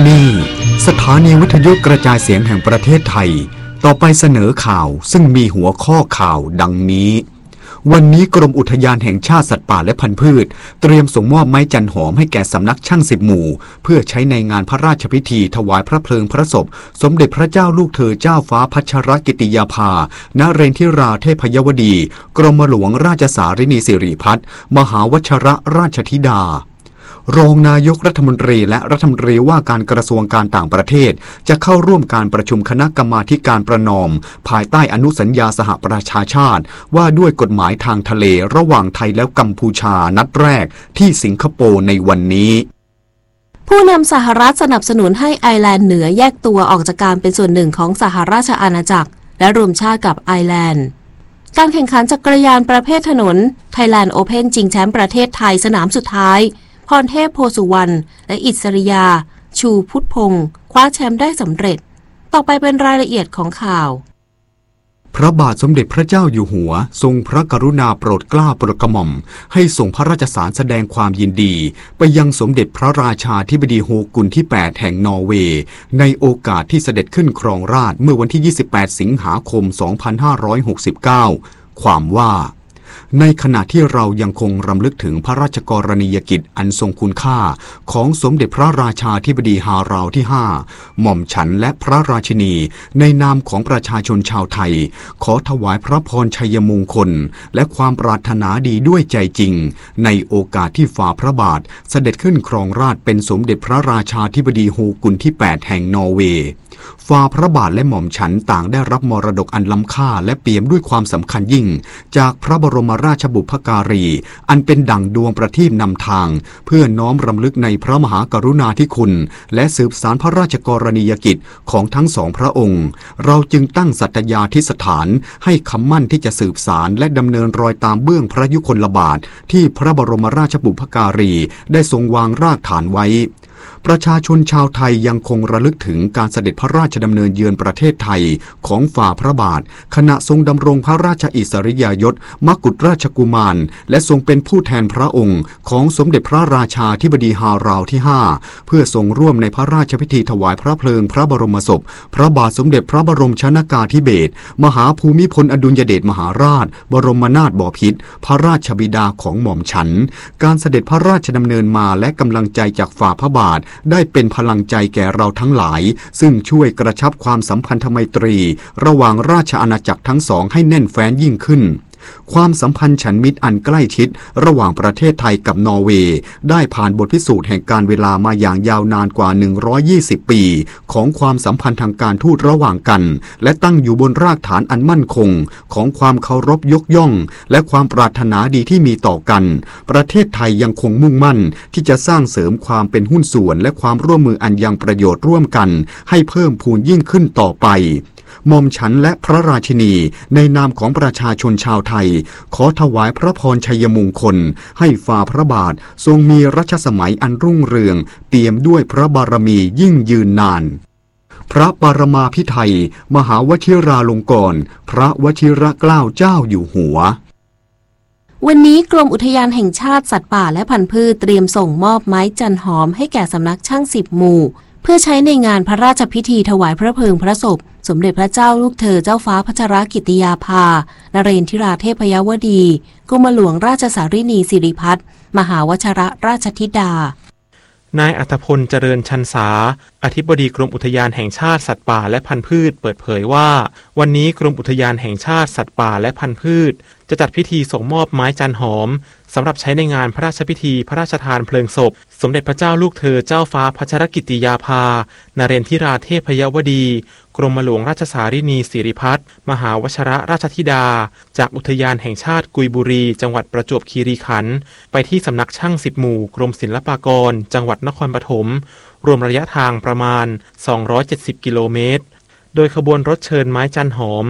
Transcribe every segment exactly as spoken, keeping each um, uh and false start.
นี่สถานีวิทยุกระจายเสียงแห่งประเทศไทยต่อไปเสนอข่าวซึ่งมีหัวข้อข่าวดังนี้วันนี้กรมอุทยานแห่งชาติสัตว์ป่าและพันธุ์พืชเตรียมส่งมอบไม้จันหอมให้แก่สำนักช่างสิบหมู่เพื่อใช้ในงานพระราชพิธีถวายพระเพลิงพระศพสมเด็จพระเจ้าลูกเธอเจ้าฟ้าพัชรกิติยาภานเรนทิราเทพยวดีกรมหลวงราชสารินีสิริพัฒน์มหาวชรราชธิดารองนายกรัฐมนตรีและรัฐมนตรีว่าการกระทรวงการต่างประเทศจะเข้าร่วมการประชุมคณะกรรมาธิการประนอมภายใต้อนุสัญญาสหประชาชาติว่าด้วยกฎหมายทางทะเลระหว่างไทยและกัมพูชานัดแรกที่สิงคโปร์ในวันนี้ผู้นำสหรัฐสนับสนุนให้ไอร์แลนด์เหนือแยกตัวออกจากการเป็นส่วนหนึ่งของสหราชอาณาจักรและรวมชาติกับไอร์แลนด์การแข่งขันจักรยานประเภทถนน Thailand Open ชิงแชมป์ประเทศไทยสนามสุดท้ายพรเทพโพสุวรรณและอิสริยาชูพุทธพงศ์คว้าแชมป์ได้สำเร็จต่อไปเป็นรายละเอียดของข่าวพระบาทสมเด็จพระเจ้าอยู่หัวทรงพระกรุณาโปรดเกล้าโปรดกระหม่อมให้ส่งพระราชสารแสดงความยินดีไปยังสมเด็จพระราชาธิบดีโฮกุลที่แปดแห่งนอร์เวย์ในโอกาสที่เสด็จขึ้นครองราชย์เมื่อวันที่ยี่สิบแปดสิงหาคมสองพันห้าร้อยหกสิบเก้าความว่าในขณะที่เรายังคงรำลึกถึงพระราชกรณียกิจอันทรงคุณค่าของสมเด็จพระราชาธิบดีฮาราวที่ห้าหม่อมฉันและพระราชินีในนามของประชาชนชาวไทยขอถวายพระพรชัยมงคลและความปรารถนาดีด้วยใจจริงในโอกาสที่ฝ่าพระบาทเสด็จขึ้นครองราชย์เป็นสมเด็จพระราชาธิบดีโฮกุลที่แปดแห่งนอร์เวย์ฝ่าพระบาทและหม่อมฉันต่างได้รับมรดกอันล้ำค่าและเปี่ยมด้วยความสำคัญยิ่งจากพระบรมราชบุพการีอันเป็นดั่งดวงประทีปนำทางเพื่อน้อมรำลึกในพระมหากรุณาธิคุณและสืบสานพระราชกรณียกิจของทั้งสองพระองค์เราจึงตั้งสัตยาธิษฐานให้คำมั่นที่จะสืบสานและดำเนินรอยตามเบื้องพระยุคลบาทที่พระบรมราชบุพการีได้ทรงวางรากฐานไว้ประชาชนชาวไทยยังคงระลึกถึงการเสด็จพระราชดำเนินเยือนประเทศไทยของฝ่าพระบาทขณะทรงดำรงพระราชอิสริยยศมกุฎราชกุมารและทรงเป็นผู้แทนพระองค์ของสมเด็จพระราชาธิบดีฮาราวที่ห้าเพื่อทรงร่วมในพระราชพิธีถวายพระเพลิงพระบรมศพพระบาทสมเด็จพระบรมชนกาธิเบศรมหาภูมิพลอดุลยเดชมหาราชบรมนาถบพิตรพระราชบิดาของหม่อมฉันการเสด็จพระราชดำเนินมาและกำลังใจจากฝ่าพระบาทได้เป็นพลังใจแก่เราทั้งหลายซึ่งช่วยกระชับความสัมพันธไมตรีระหว่างราชอาณาจักรทั้งสองให้แน่นแฟ้นยิ่งขึ้นความสัมพันธ์ฉันมิตรอันใกล้ชิดระหว่างประเทศไทยกับนอร์เวย์ได้ผ่านบทพิสูจน์แห่งการเวลามาอย่างยาวนานกว่าหนึ่งร้อยยี่สิบปีของความสัมพันธ์ทางการทูตระหว่างกันและตั้งอยู่บนรากฐานอันมั่นคงของความเคารพยกย่องและความปรารถนาดีที่มีต่อกันประเทศไทยยังคงมุ่งมั่นที่จะสร้างเสริมความเป็นหุ้นส่วนและความร่วมมืออันยังประโยชน์ร่วมกันให้เพิ่มพูนยิ่งขึ้นต่อไปหม่อมฉันและพระราชินีในนามของประชาชนชาวไทยขอถวายพระพรชัยมงคลให้ฝ่าพระบาททรงมีรัชสมัยอันรุ่งเรืองเปี่ยมด้วยพระบารมียิ่งยืนนานพระปรมาภิไธยมหาวชิราลงกรณ์พระวชิรเกล้าเจ้าอยู่หัววันนี้กรมอุทยานแห่งชาติสัตว์ป่าและพันธุ์พืชเตรียมส่งมอบไม้จันหอมให้แก่สำนักช่างสิบหมู่เพื่อใช้ในงานพระราชพิธีถวายพระเพลิงพระศพสมเด็จพระเจ้าลูกเธอเจ้าฟ้าพัชรกิติยาภานเรนทิราเทพยวดีกรมหลวงราชสารินีสิริพัฒน์มหาวชรราชธิดานายอัธพลเจริญชันษาอธิบดีกรมอุทยานแห่งชาติสัตว์ป่าและพันธุ์พืชเปิดเผยว่าวันนี้กรมอุทยานแห่งชาติสัตว์ป่าและพันธุ์พืชจะจัดพิธีส่งมอบไม้จันหอมสำหรับใช้ในงานพระราชพิธีพระราชทานเพลิงศพสมเด็จพระเจ้าลูกเธอเจ้าฟ้าพัชรกิติยาภานเรนทิราเทพยวดีกรมหลวงราชสารินีสิริพัฒน์มหาวชรราชธิดาจากอุทยานแห่งชาติกุยบุรีจังหวัดประจวบคีรีขันธ์ไปที่สำนักช่างสิบหมู่กรมศิลปากรจังหวัดนครปฐมรวมระยะทางประมาณสองร้อยเจ็ดสิบกิโลเมตรโดยขบวนรถเชิญไม้จันหอม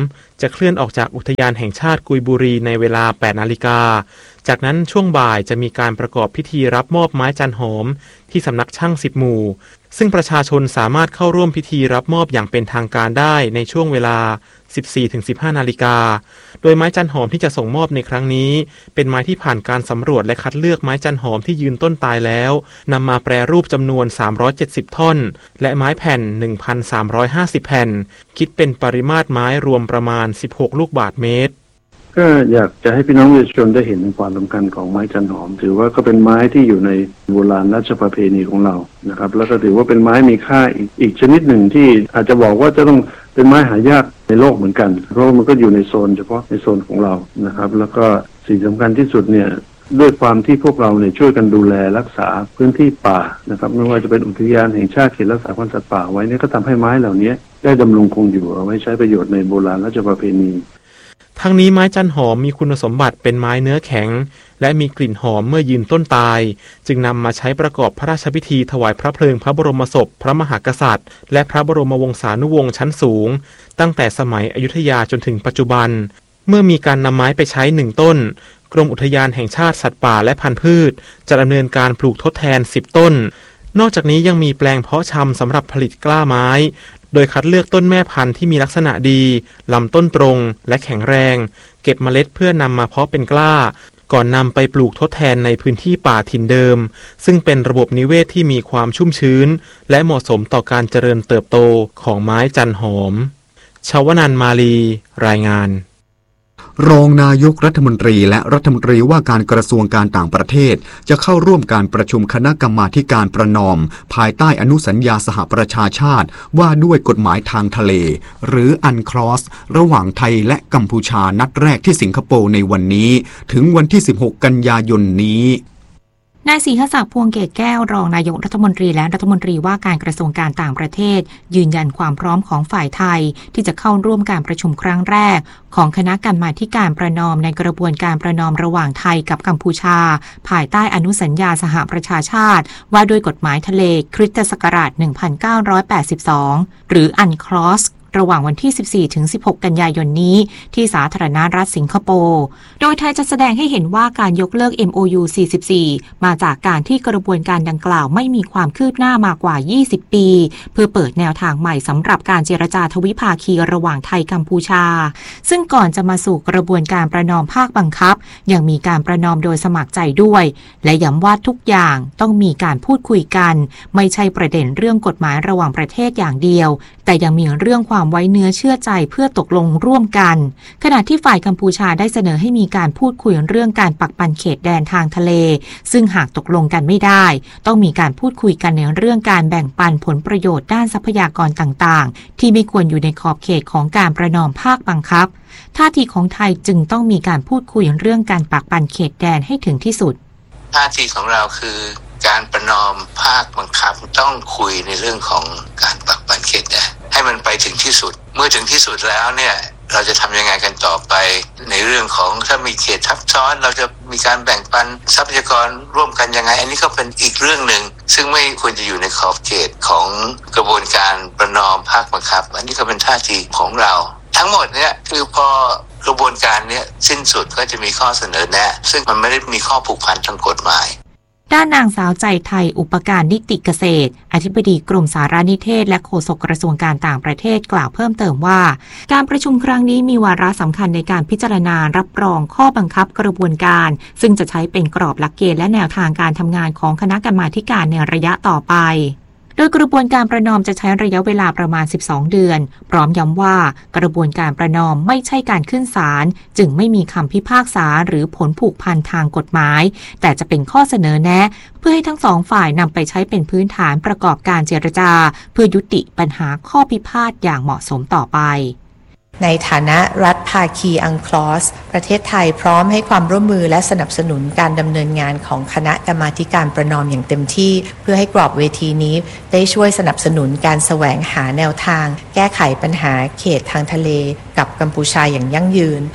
จะเคลื่อนออกจากอุทยานแห่งชาติกุยบุรีในเวลา แปดนาฬิกาจากนั้นช่วงบ่ายจะมีการประกอบพิธีรับมอบไม้จันหอมที่สำนักช่างสิบหมู่ซึ่งประชาชนสามารถเข้าร่วมพิธีรับมอบอย่างเป็นทางการได้ในช่วงเวลา สิบสี่ถึงสิบห้านาฬิกาโดยไม้จันหอมที่จะส่งมอบในครั้งนี้เป็นไม้ที่ผ่านการสำรวจและคัดเลือกไม้จันหอมที่ยืนต้นตายแล้วนำมาแปรรูปจำนวนสามร้อยเจ็ดสิบท่อนและไม้แผ่น หนึ่งพันสามร้อยห้าสิบ แผ่นคิดเป็นปริมาตรไม้รวมประมาณสิบหกลูกบาศก์เมตรก็อยากจะให้พี่น้องประชาชนได้เห็นความสำคัญของไม้จันหอมถือว่าก็เป็นไม้ที่อยู่ในโบราณราชประเพณีของเรานะครับแล้วก็ถือว่าเป็นไม้มีค่าอีกอีกชนิดหนึ่งที่อาจจะบอกว่าจะต้องเป็นไม้หายากในโลกเหมือนกันเพราะมันก็อยู่ในโซนเฉพาะในโซนของเรานะครับแล้วก็สิ่งสำคัญที่สุดเนี่ยด้วยความที่พวกเราเนี่ยช่วยกันดูแลรักษาพื้นที่ป่านะครับไม่ว่าจะเป็นอุทยานแห่งชาติเขตรักษาพันธุ์สัตว์ป่าไว้เนี่ยก็ทำให้ไม้เหล่านี้ได้ดำรงคงอยู่เอาไว้ใช้ประโยชน์ในโบราณราชประเพณีทั้งนี้ไม้จันหอมมีคุณสมบัติเป็นไม้เนื้อแข็งและมีกลิ่นหอมเมื่อยืนต้นตายจึงนำมาใช้ประกอบพระราชพิธีถวายพระเพลิงพระบรมศพพระมหากษัตริย์และพระบรมวงศานุวงศ์ชั้นสูงตั้งแต่สมัยอยุธยาจนถึงปัจจุบันเมื่อมีการนำไม้ไปใช้หนึ่งต้นกรมอุทยานแห่งชาติสัตว์ป่าและพันธุ์พืชจะดำเนินการปลูกทดแทนสิบต้นนอกจากนี้ยังมีแปลงเพาะชำสำหรับผลิตกล้าไม้โดยคัดเลือกต้นแม่พันธุ์ที่มีลักษณะดีลำต้นตรงและแข็งแรงเก็บเมล็ดเพื่อนำมาเพาะเป็นกล้าก่อนนำไปปลูกทดแทนในพื้นที่ป่าถิ่นเดิมซึ่งเป็นระบบนิเวศที่มีความชุ่มชื้นและเหมาะสมต่อการเจริญเติบโตของไม้จันหอมชวนันท์ มาลีรายงานรองนายกรัฐมนตรีและรัฐมนตรีว่าการกระทรวงการต่างประเทศจะเข้าร่วมการประชุมคณะกรรมาธิการประนอมภายใต้อนุสัญญาสหประชาชาติว่าด้วยกฎหมายทางทะเลหรืออันคลอสระหว่างไทยและกัมพูชานัดแรกที่สิงคโปร์ในวันนี้ถึงวันที่สิบหกกันยายนนี้นายศรีหศักดิ์ พวงเกตแก้วรองนายกรัฐมนตรีและรัฐมนตรีว่าการกระทรวงการต่างประเทศยืนยันความพร้อมของฝ่ายไทยที่จะเข้าร่วมการประชุมครั้งแรกของคณะกรรมาธิการประนอมในกระบวนการประนอมระหว่างไทยกับกัมพูชาภายใต้อนุสัญญาสหประชาชาติว่าด้วยกฎหมายทะเลคริสตศักราชหนึ่งพันเก้าร้อยแปดสิบสองหรืออันคลอสระหว่างวันที่ สิบสี่ถึงสิบหก กันยายนนี้ที่สาธารณรัฐสิงคโปร์โดยไทยจะแสดงให้เห็นว่าการยกเลิก เอ็ม โอ ยู สี่สิบสี่มาจากการที่กระบวนการดังกล่าวไม่มีความคืบหน้ามากว่ายี่สิบปีเพื่อเปิดแนวทางใหม่สำหรับการเจรจาทวิภาคีระหว่างไทยกัมพูชาซึ่งก่อนจะมาสู่กระบวนการประนอมภาคบังคับยังมีการประนอมโดยสมัครใจด้วยและย้ำว่าทุกอย่างต้องมีการพูดคุยกันไม่ใช่ประเด็นเรื่องกฎหมายระหว่างประเทศอย่างเดียวแต่ยังมีเรื่องความไว้เนื้อเชื่อใจเพื่อตกลงร่วมกันขณะที่ฝ่ายกัมพูชาได้เสนอให้มีการพูดคุยเรื่องการปักปันเขตแดนทางทะเลซึ่งหากตกลงกันไม่ได้ต้องมีการพูดคุยกันในเรื่องการแบ่งปันผลประโยชน์ด้านทรัพยากรต่างๆที่ไม่ควรอยู่ในขอบเขตของการประนอมภาคบังคับท่าทีของไทยจึงต้องมีการพูดคุยเรื่องการปักปันเขตแดนให้ถึงที่สุดท่าทีของเราคือการประนอมภาคบังคับต้องคุยในเรื่องของการปักปันเขตแดนให้มันไปถึงที่สุดเมื่อถึงที่สุดแล้วเนี่ยเราจะทำยังไงกันต่อไปในเรื่องของถ้ามีเขตทับซ้อนเราจะมีการแบ่งปันทรัพยากรร่วมกันยังไงอันนี้ก็เป็นอีกเรื่องหนึ่งซึ่งไม่ควรจะอยู่ในขอบเขตของกระบวนการประนอมภาคบังคับอันนี้ก็เป็นท่าทีของเราทั้งหมดเนี่ยคือพอกระบวนการนี้สิ้นสุดก็จะมีข้อเสนอแนะซึ่งมันไม่ได้มีข้อผูกพันทางกฎหมายด้านนางสาวใจไทยอุปการนิติเกษตรอธิบดีกรมสารนิเทศและโฆษกกระทรวงการต่างประเทศกล่าวเพิ่มเติมว่าการประชุมครั้งนี้มีวาระสำคัญในการพิจารณารับรองข้อบังคับกระบวนการซึ่งจะใช้เป็นกรอบหลักเกณฑ์และแนวทางการทำงานของคณะกรรมาธิการในระยะต่อไปโดยกระบวนการประนอมจะใช้ระยะเวลาประมาณสิบสองเดือนพร้อมย้ำว่ากระบวนการประนอมไม่ใช่การขึ้นศาลจึงไม่มีคำพิพากษาหรือผลผูกพันทางกฎหมายแต่จะเป็นข้อเสนอแนะเพื่อให้ทั้งสองฝ่ายนำไปใช้เป็นพื้นฐานประกอบการเจรจาเพื่อยุติปัญหาข้อพิพาทอย่างเหมาะสมต่อไปในฐานะรัฐภาคีอังคลอสประเทศไทยพร้อมให้ความร่วมมือและสนับสนุนการดำเนินงานของคณะกรรมาธิการประนอมอย่างเต็มที่เพื่อให้กรอบเวทีนี้ได้ช่วยสนับสนุนการแสวงหาแนวทางแก้ไขปัญหาเขตทางทะเลกับกัมพูชาอย่างยั่งยืน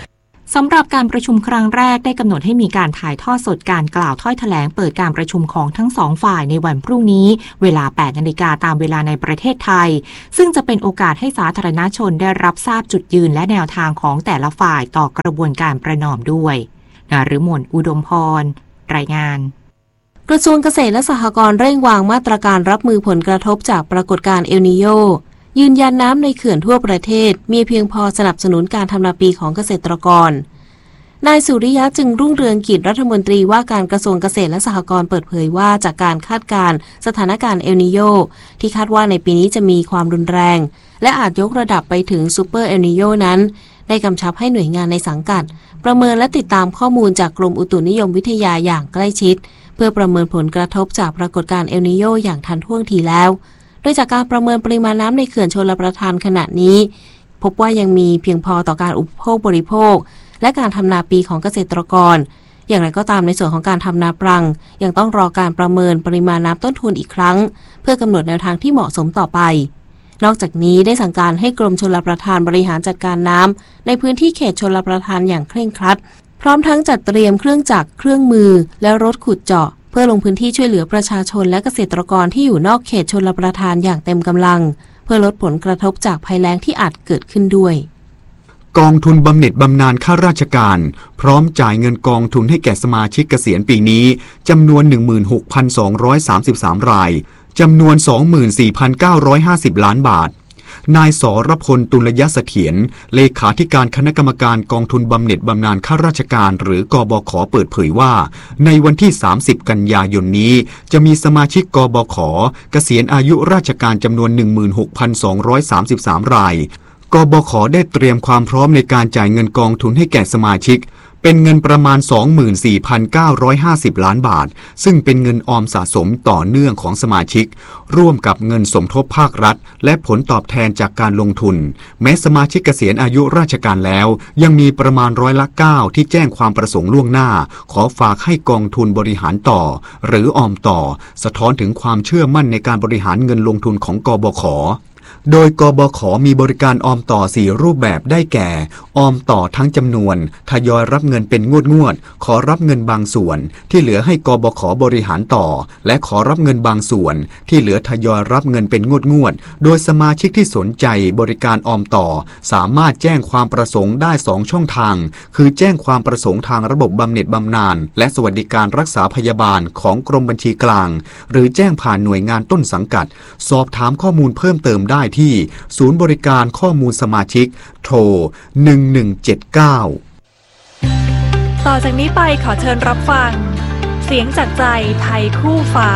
สำหรับการประชุมครั้งแรกได้กำหนดให้มีการถ่ายทอดสดการกล่าวถ้อยแถลงเปิดการประชุมของทั้งสองฝ่ายในวันพรุ่งนี้เวลา แปดนาฬิกา ตามเวลาในประเทศไทยซึ่งจะเป็นโอกาสให้สาธารณชนได้รับทราบจุดยืนและแนวทางของแต่ละฝ่ายต่อกระบวนการประนอมด้วยนฤมล อุดมพรรายงานกระทรวงเกษตรและสหกรณ์เร่งวางมาตรการรับมือผลกระทบจากปรากฏการณ์เอลนีโญยืนยันน้ำในเขื่อนทั่วประเทศมีเพียงพอสนับสนุนการทำนาปีของเกษตรกรนายสุริยะจึงรุ่งเรืองกิจรัฐมนตรีว่าการกระทรวงเกษตรและสหกรณ์เปิดเผยว่าจากการคาดการณ์สถานการณ์เอลนีโญที่คาดว่าในปีนี้จะมีความรุนแรงและอาจยกระดับไปถึงซูเปอร์เอลนีโญนั้นได้กำชับให้หน่วยงานในสังกัดประเมินและติดตามข้อมูลจากกรมอุตุนิยมวิทยาอย่างใกล้ชิดเพื่อประเมินผลกระทบจากปรากฏการณ์เอลนีโญอย่างทันท่วงทีแล้วโดยจากการประเมินปริมาณน้ำในเขื่อนชลประทานขณะนี้พบว่ายังมีเพียงพอต่อการอุปโภคบริโภคและการทำนาปีของเกษตรกรอย่างไรก็ตามในส่วนของการทำนาปรังยังต้องรอการประเมินปริมาณน้ำต้นทุนอีกครั้งเพื่อกำหนดแนวทางที่เหมาะสมต่อไปนอกจากนี้ได้สั่งการให้กรมชลประทานบริหารจัดการน้ำในพื้นที่เขตชลประทานอย่างเคร่งครัดพร้อมทั้งจัดเตรียมเครื่องจักรเครื่องมือและรถขุดเจาะเพื่อลงพื้นที่ช่วยเหลือประชาชนและเกษตรกรที่อยู่นอกเขตชลประทานอย่างเต็มกำลังเพื่อลดผลกระทบจากภัยแล้งที่อาจเกิดขึ้นด้วยกองทุนบำเหน็จบำนาญข้าราชการพร้อมจ่ายเงินกองทุนให้แก่สมาชิกเกษียณปีนี้จำนวน หนึ่งหมื่นหกพันสองร้อยสามสิบสาม รายจำนวน สองหมื่นสี่พันเก้าร้อยห้าสิบ ล้านบาทนายสรพลตุลยเสถียรเลขาธิการคณะกรรมการกองทุนบำเหน็จบำนาญข้าราชการหรือกบข.เปิดเผยว่าในวันที่สามสิบกันยายนนี้จะมีสมาชิกกบข.เกษียณอายุราชการจำนวน หนึ่งหมื่นหกพันสองร้อยสามสิบสาม รายกบข.ได้เตรียมความพร้อมในการจ่ายเงินกองทุนให้แก่สมาชิกเป็นเงินประมาณ สองหมื่นสี่พันเก้าร้อยห้าสิบ ล้านบาทซึ่งเป็นเงินออมสะสมต่อเนื่องของสมาชิกร่วมกับเงินสมทบภาครัฐและผลตอบแทนจากการลงทุนแม้สมาชิกเกษียณอายุราชการแล้วยังมีประมาณร้อยละเก้าที่แจ้งความประสงค์ล่วงหน้าขอฝากให้กองทุนบริหารต่อหรือออมต่อสะท้อนถึงความเชื่อมั่นในการบริหารเงินลงทุนของกบข.โดยกบข.มีบริการออมต่อสี่รูปแบบได้แก่ออมต่อทั้งจำนวนทยอยรับเงินเป็นงวดงวดขอรับเงินบางส่วนที่เหลือให้กบข.บริหารต่อและขอรับเงินบางส่วนที่เหลือทยอยรับเงินเป็นงวดงวดโดยสมาชิกที่สนใจบริการออมต่อสามารถแจ้งความประสงค์ได้สองช่องทางคือแจ้งความประสงค์ทางระบบบำเหน็จบำนาญและสวัสดิการรักษาพยาบาลของกรมบัญชีกลางหรือแจ้งผ่านหน่วยงานต้นสังกัดสอบถามข้อมูลเพิ่มเติมได้ที่ศูนย์บริการข้อมูลสมาชิกโทรหนึ่งหนึ่งเจ็ดเก้าต่อจากนี้ไปขอเชิญรับฟังเสียงจากใจไทยคู่ฟ้า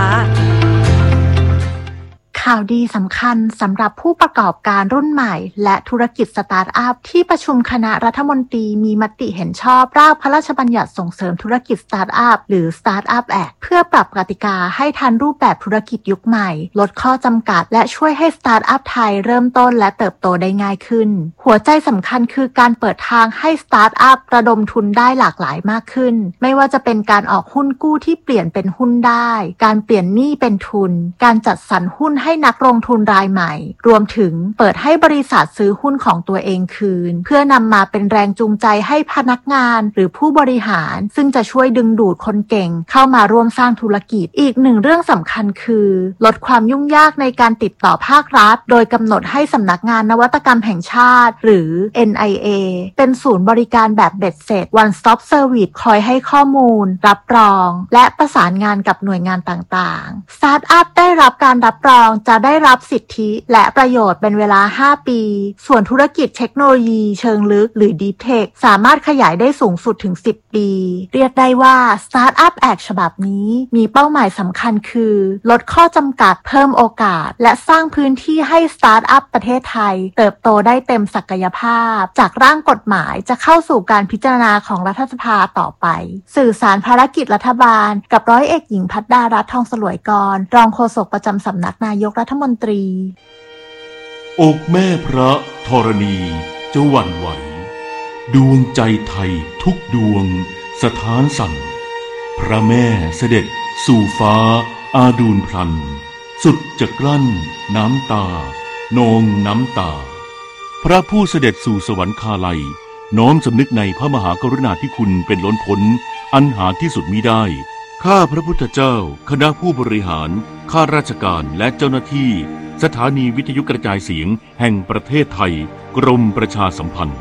ข่าวดีสำคัญสำหรับผู้ประกอบการรุ่นใหม่และธุรกิจสตาร์ทอัพที่ประชุมคณะรัฐมนตรีมีมติเห็นชอบร่างพระราชบัญญัติส่งเสริมธุรกิจสตาร์ทอัพหรือ Startup Act เพื่อปรับกติกาให้ทันรูปแบบธุรกิจยุคใหม่ลดข้อจำกัดและช่วยให้สตาร์ทอัพไทยเริ่มต้นและเติบโตได้ง่ายขึ้นหัวใจสำคัญคือการเปิดทางให้สตาร์ทอัพระดมทุนได้หลากหลายมากขึ้นไม่ว่าจะเป็นการออกหุ้นกู้ที่เปลี่ยนเป็นหุ้นได้การเปลี่ยนหนี้เป็นทุนการจัดสรรหุ้นให้นักลงทุนรายใหม่รวมถึงเปิดให้บริษัทซื้อหุ้นของตัวเองคืนเพื่อนำมาเป็นแรงจูงใจให้พนักงานหรือผู้บริหารซึ่งจะช่วยดึงดูดคนเก่งเข้ามาร่วมสร้างธุรกิจอีกหนึ่งเรื่องสำคัญคือลดความยุ่งยากในการติดต่อภาครัฐโดยกำหนดให้สำนักงานนวัตกรรมแห่งชาติหรือ เอ็น ไอ เอ เป็นศูนย์บริการแบบเบ็ดเสร็จ One Stop Service คอยให้ข้อมูลรับรองและประสานงานกับหน่วยงานต่างๆสตาร์ทอัพได้รับการรับรองจะได้รับสิทธิและประโยชน์เป็นเวลาห้าปีส่วนธุรกิจเทคโนโลยีเชิงลึกหรือ Deep Tech สามารถขยายได้สูงสุดถึงสิบปีเรียกได้ว่า Startup Act ฉบับนี้มีเป้าหมายสำคัญคือลดข้อจำกัดเพิ่มโอกาสและสร้างพื้นที่ให้ Startup ประเทศไทยเติบโตได้เต็มศักยภาพจากร่างกฎหมายจะเข้าสู่การพิจารณาของรัฐสภาต่อไปสื่อสารภารกิจรัฐบาลกับร้อยเอกหญิงภัทรดารัตน์ทองสลวยกรรองโฆษกประจำสำนักนายกรัฐมนตรีอกแม่พระธรณีจะหวั่นไหวดวงใจไทยทุกดวงสถานสั่นพระแม่เสด็จสู่ฟ้าอาดูลพลันสุดจะกลั้นน้ำตานองน้ำตาพระผู้เสด็จสู่สวรรคาลัยน้อมสำนึกในพระมหากรุณาธิคุณเป็นล้นพ้นอันหาที่สุดมิได้ข้าพระพุทธเจ้าคณะผู้บริหารข้าราชการและเจ้าหน้าที่สถานีวิทยุกระจายเสียงแห่งประเทศไทยกรมประชาสัมพันธ์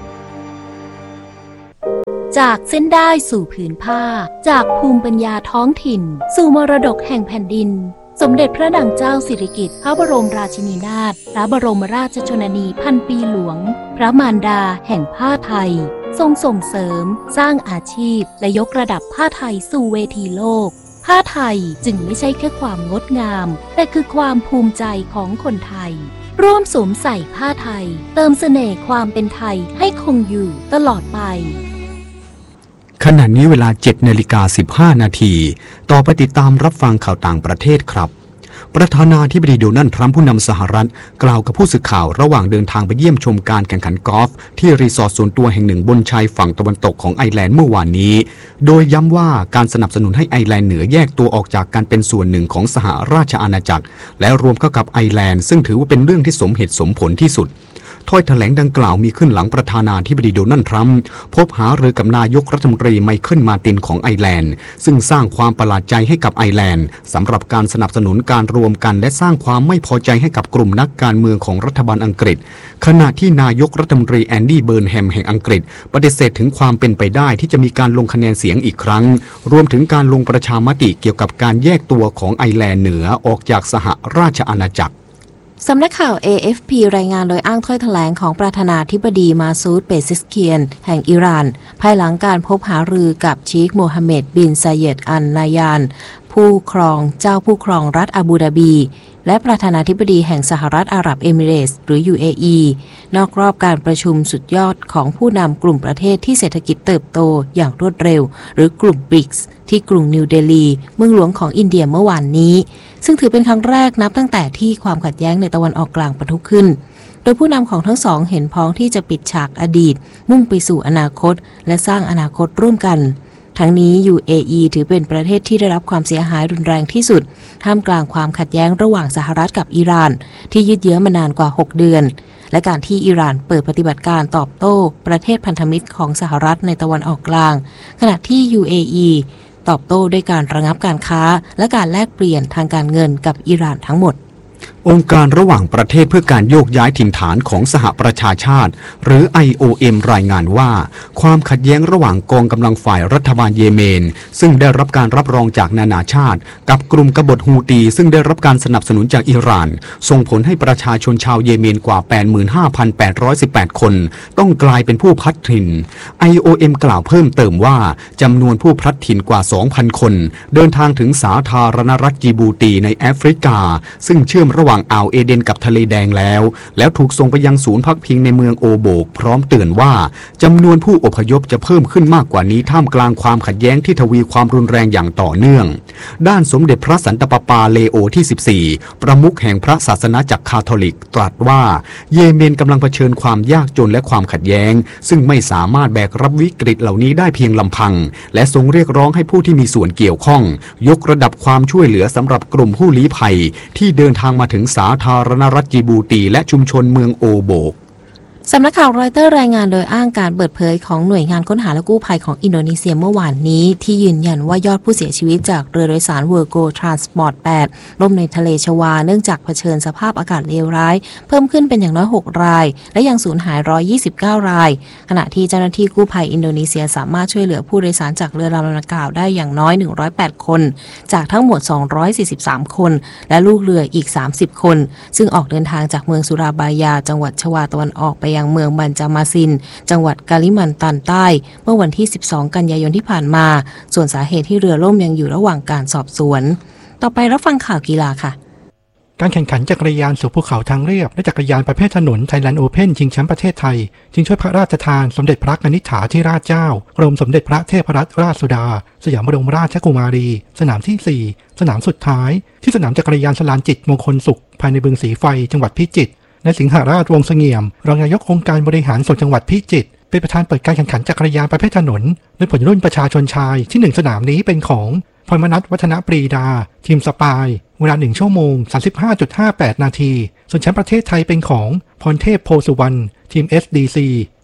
จากเส้นได้สู่ผืนผ้าจากภูมิปัญญาท้องถิ่นสู่มรดกแห่งแผ่นดินสมเด็จพระนางเจ้าสิริกิติ์พระบรมราชินีนาถพระบรมราชชนนีพันปีหลวงพระมารดาแห่งผ้าไทยทรงส่งเสริมสร้างอาชีพและยกระดับผ้าไทยสู่เวทีโลกผ้าไทยจึงไม่ใช่แค่ความงดงามแต่คือความภูมิใจของคนไทยร่วมสวมใส่ผ้าไทยเติมเสน่ห์ความเป็นไทยให้คงอยู่ตลอดไปขณะนี้เวลา เจ็ดนาฬิกาสิบห้านาทีต่อไปติดตามรับฟังข่าวต่างประเทศครับประธานาธิบดีโดนัลด์ทรัมป์ผู้นำสหรัฐกล่าวกับผู้สื่อข่าวระหว่างเดินทางไปเยี่ยมชมการแข่งขันกอล์ฟที่รีสอร์ทส่วนตัวแห่งหนึ่งบนชายฝั่งตะวันตกของไอร์แลนด์เมื่อวานนี้โดยย้ำว่าการสนับสนุนให้ไอร์แลนด์เหนือแยกตัวออกจากการเป็นส่วนหนึ่งของสหราชอาณาจักรและรวมเข้ากับไอร์แลนด์ซึ่งถือว่าเป็นเรื่องที่สมเหตุสมผลที่สุดถ้อยแถลงดังกล่าวมีขึ้นหลังประธานาธิบดีโดนัลด์ทรัมป์พบหารือกับนายกรัฐมนตรีไมเคิลมาร์ตินของไอร์แลนด์ซึ่งสร้างความประหลาดใจให้กับไอร์แลนด์สำหรับการสนับสนุนการรวมกันและสร้างความไม่พอใจให้กับกลุ่มนักการเมืองของรัฐบาลอังกฤษขณะที่นายกรัฐมนตรีแอนดี้เบิร์นแฮมแห่งอังกฤษปฏิเสธถึงความเป็นไปได้ที่จะมีการลงคะแนนเสียงอีกครั้งรวมถึงการลงประชามติเกี่ยวกับการแยกตัวของไอร์แลนด์เหนือออกจากสหราชอาณาจักรสำนักข่าว เอ เอฟ พี รายงานโดยอ้างถ้อยแถลงของประธานาธิบดีมาซูด เปซิสเคียนแห่งอิหร่านภายหลังการพบหารือกับชีคโมฮัมเหม็ด บิน ซาเยด อัล นายานผู้ครองเจ้าผู้ครองรัฐอาบูดาบีและประธานาธิบดีแห่งสหรัฐอาหรับเอมิเรตส์หรือ ยู เอ อี นอกรอบการประชุมสุดยอดของผู้นำกลุ่มประเทศที่เศรษฐกิจเติบโตอย่างรวดเร็วหรือกลุ่ม บริกส์ ที่กรุงนิวเดลีเมืองหลวงของอินเดียเมื่อวานนี้ซึ่งถือเป็นครั้งแรกนับตั้งแต่ที่ความขัดแย้งในตะวันออกกลางปะทุขึ้นโดยผู้นำของทั้งสองเห็นพ้องที่จะปิดฉากอดีตมุ่งไปสู่อนาคตและสร้างอนาคตร่วมกันทั้งนี้ ยู เอ อี ถือเป็นประเทศที่ได้รับความเสียหายรุนแรงที่สุดท่ามกลางความขัดแย้งระหว่างสหรัฐกับอิหร่านที่ยืดเยื้อมานานกว่าหกเดือนและการที่อิหร่านเปิดปฏิบัติการตอบโต้ประเทศพันธมิตรของสหรัฐในตะวันออกกลางขณะที่ ยู เอ อี ตอบโต้ด้วยการระงับการค้าและการแลกเปลี่ยนทางการเงินกับอิหร่านทั้งหมดองค์การระหว่างประเทศเพื่อการโยกย้ายถิ่นฐานของสหประชาชาติหรือ ไอ โอ เอ็ม รายงานว่าความขัดแย้งระหว่างกองกำลังฝ่ายรัฐบาลเยเมนซึ่งได้รับการรับรองจากนานาชาติกับกลุ่มกบฏฮูตีซึ่งได้รับการสนับสนุนจากอิหร่านส่งผลให้ประชาชนชาวเยเมนกว่า แปดหมื่นห้าพันแปดร้อยสิบแปด คนต้องกลายเป็นผู้พลัดถิ่น ไอ โอ เอ็ม กล่าวเพิ่มเติมว่าจำนวนผู้พลัดถิ่นกว่า สองพัน คนเดินทางถึงสาธารณรัฐจิบูตีในแอฟริกาซึ่งเชื่อมระหว่างอ่าวเอเดนกับทะเลแดงแล้วแล้วถูกส่งไปยังศูนย์พักพิงในเมืองโอโบกพร้อมเตือนว่าจำนวนผู้อพยพจะเพิ่มขึ้นมากกว่านี้ท่ามกลางความขัดแย้งที่ทวีความรุนแรงอย่างต่อเนื่องด้านสมเด็จพระสันตะปาปาเลโอที่สิบสี่ประมุขแห่งพระศาสนาจักรคาทอลิกตรัสว่าเยเมนกำลังเผชิญความยากจนและความขัดแย้งซึ่งไม่สามารถแบกรับวิกฤตเหล่านี้ได้เพียงลำพังและทรงเรียกร้องให้ผู้ที่มีส่วนเกี่ยวข้องยกระดับความช่วยเหลือสำหรับกลุ่มผู้ลี้ภัยที่เดินทางมาถึงสาธารณรัฐจิบูตีและชุมชนเมืองโอโบกสำนักข่าวรอยเตอร์รายงานโดยอ้างการเปิดเผยของหน่วยงานค้นหาและกู้ภัยของอินโดนีเซียเมื่อวานนี้ที่ยืนยันว่ายอดผู้เสียชีวิตจากเรือโดยสารเวอร์โกทรานสปอร์ตแปดล่มในทะเลชวาเนื่องจากเผชิญสภาพอากาศเลวร้ายเพิ่มขึ้นเป็นอย่างน้อยหกรายและยังสูญหายหนึ่งร้อยยี่สิบเก้ารายขณะที่เจ้าหน้าที่กู้ภัยอินโดนีเซียสามารถช่วยเหลือผู้โดยสารจากเรือลำดังกล่าวได้อย่างน้อยหนึ่งร้อยแปดคนจากทั้งหมดสองร้อยสี่สิบสามคนและลูกเรืออีกสามสิบคนซึ่งออกเดินทางจากเมืองสุราบายาจังหวัดชวาตะวันออกไปยังเมืองบันจามาซินจังหวัดกาลิมันตันใต้เมื่อวันที่สิบสองกันยายนที่ผ่านมาส่วนสาเหตุที่เรือล่มยังอยู่ระหว่างการสอบสวนต่อไปรับฟังข่าวกีฬาค่ะการแข่งขันจักรยานสู่ภูเขาทางเรียบและจักรยานประเภทถนนไทยแลนด์โอเพ่นชิงแชมป์ประเทศไทยชิงช่วยพระราชทานสมเด็จพระกนิษฐาธิราชเจ้ากรมสมเด็จพระเทพรัตนราชสุดาสยามบรมราชกุมารีสนามที่สี่สนามสุดท้ายที่สนามจักรยานสลานจิตมงคลสุขภายในบึงสีไฟจังหวัดพิจิตรนายสิงหราชวงศ์เสงี่ยมรองนายกองค์การบริหารส่วนจังหวัดพิจิตรเป็นประธานเปิดการแข่งขันจักรยานประเภทถนนโดยผลรุ่นประชาชนชายที่หนึ่งสนามนี้เป็นของพรมนัสวัฒนปรีดาทีมสปายเวลาหนึ่งชั่วโมง สามสิบห้าจุดห้าแปด นาทีส่วนแชมป์ประเทศไทยเป็นของพรเทพโพสุวรรณทีม เอส ดี ซี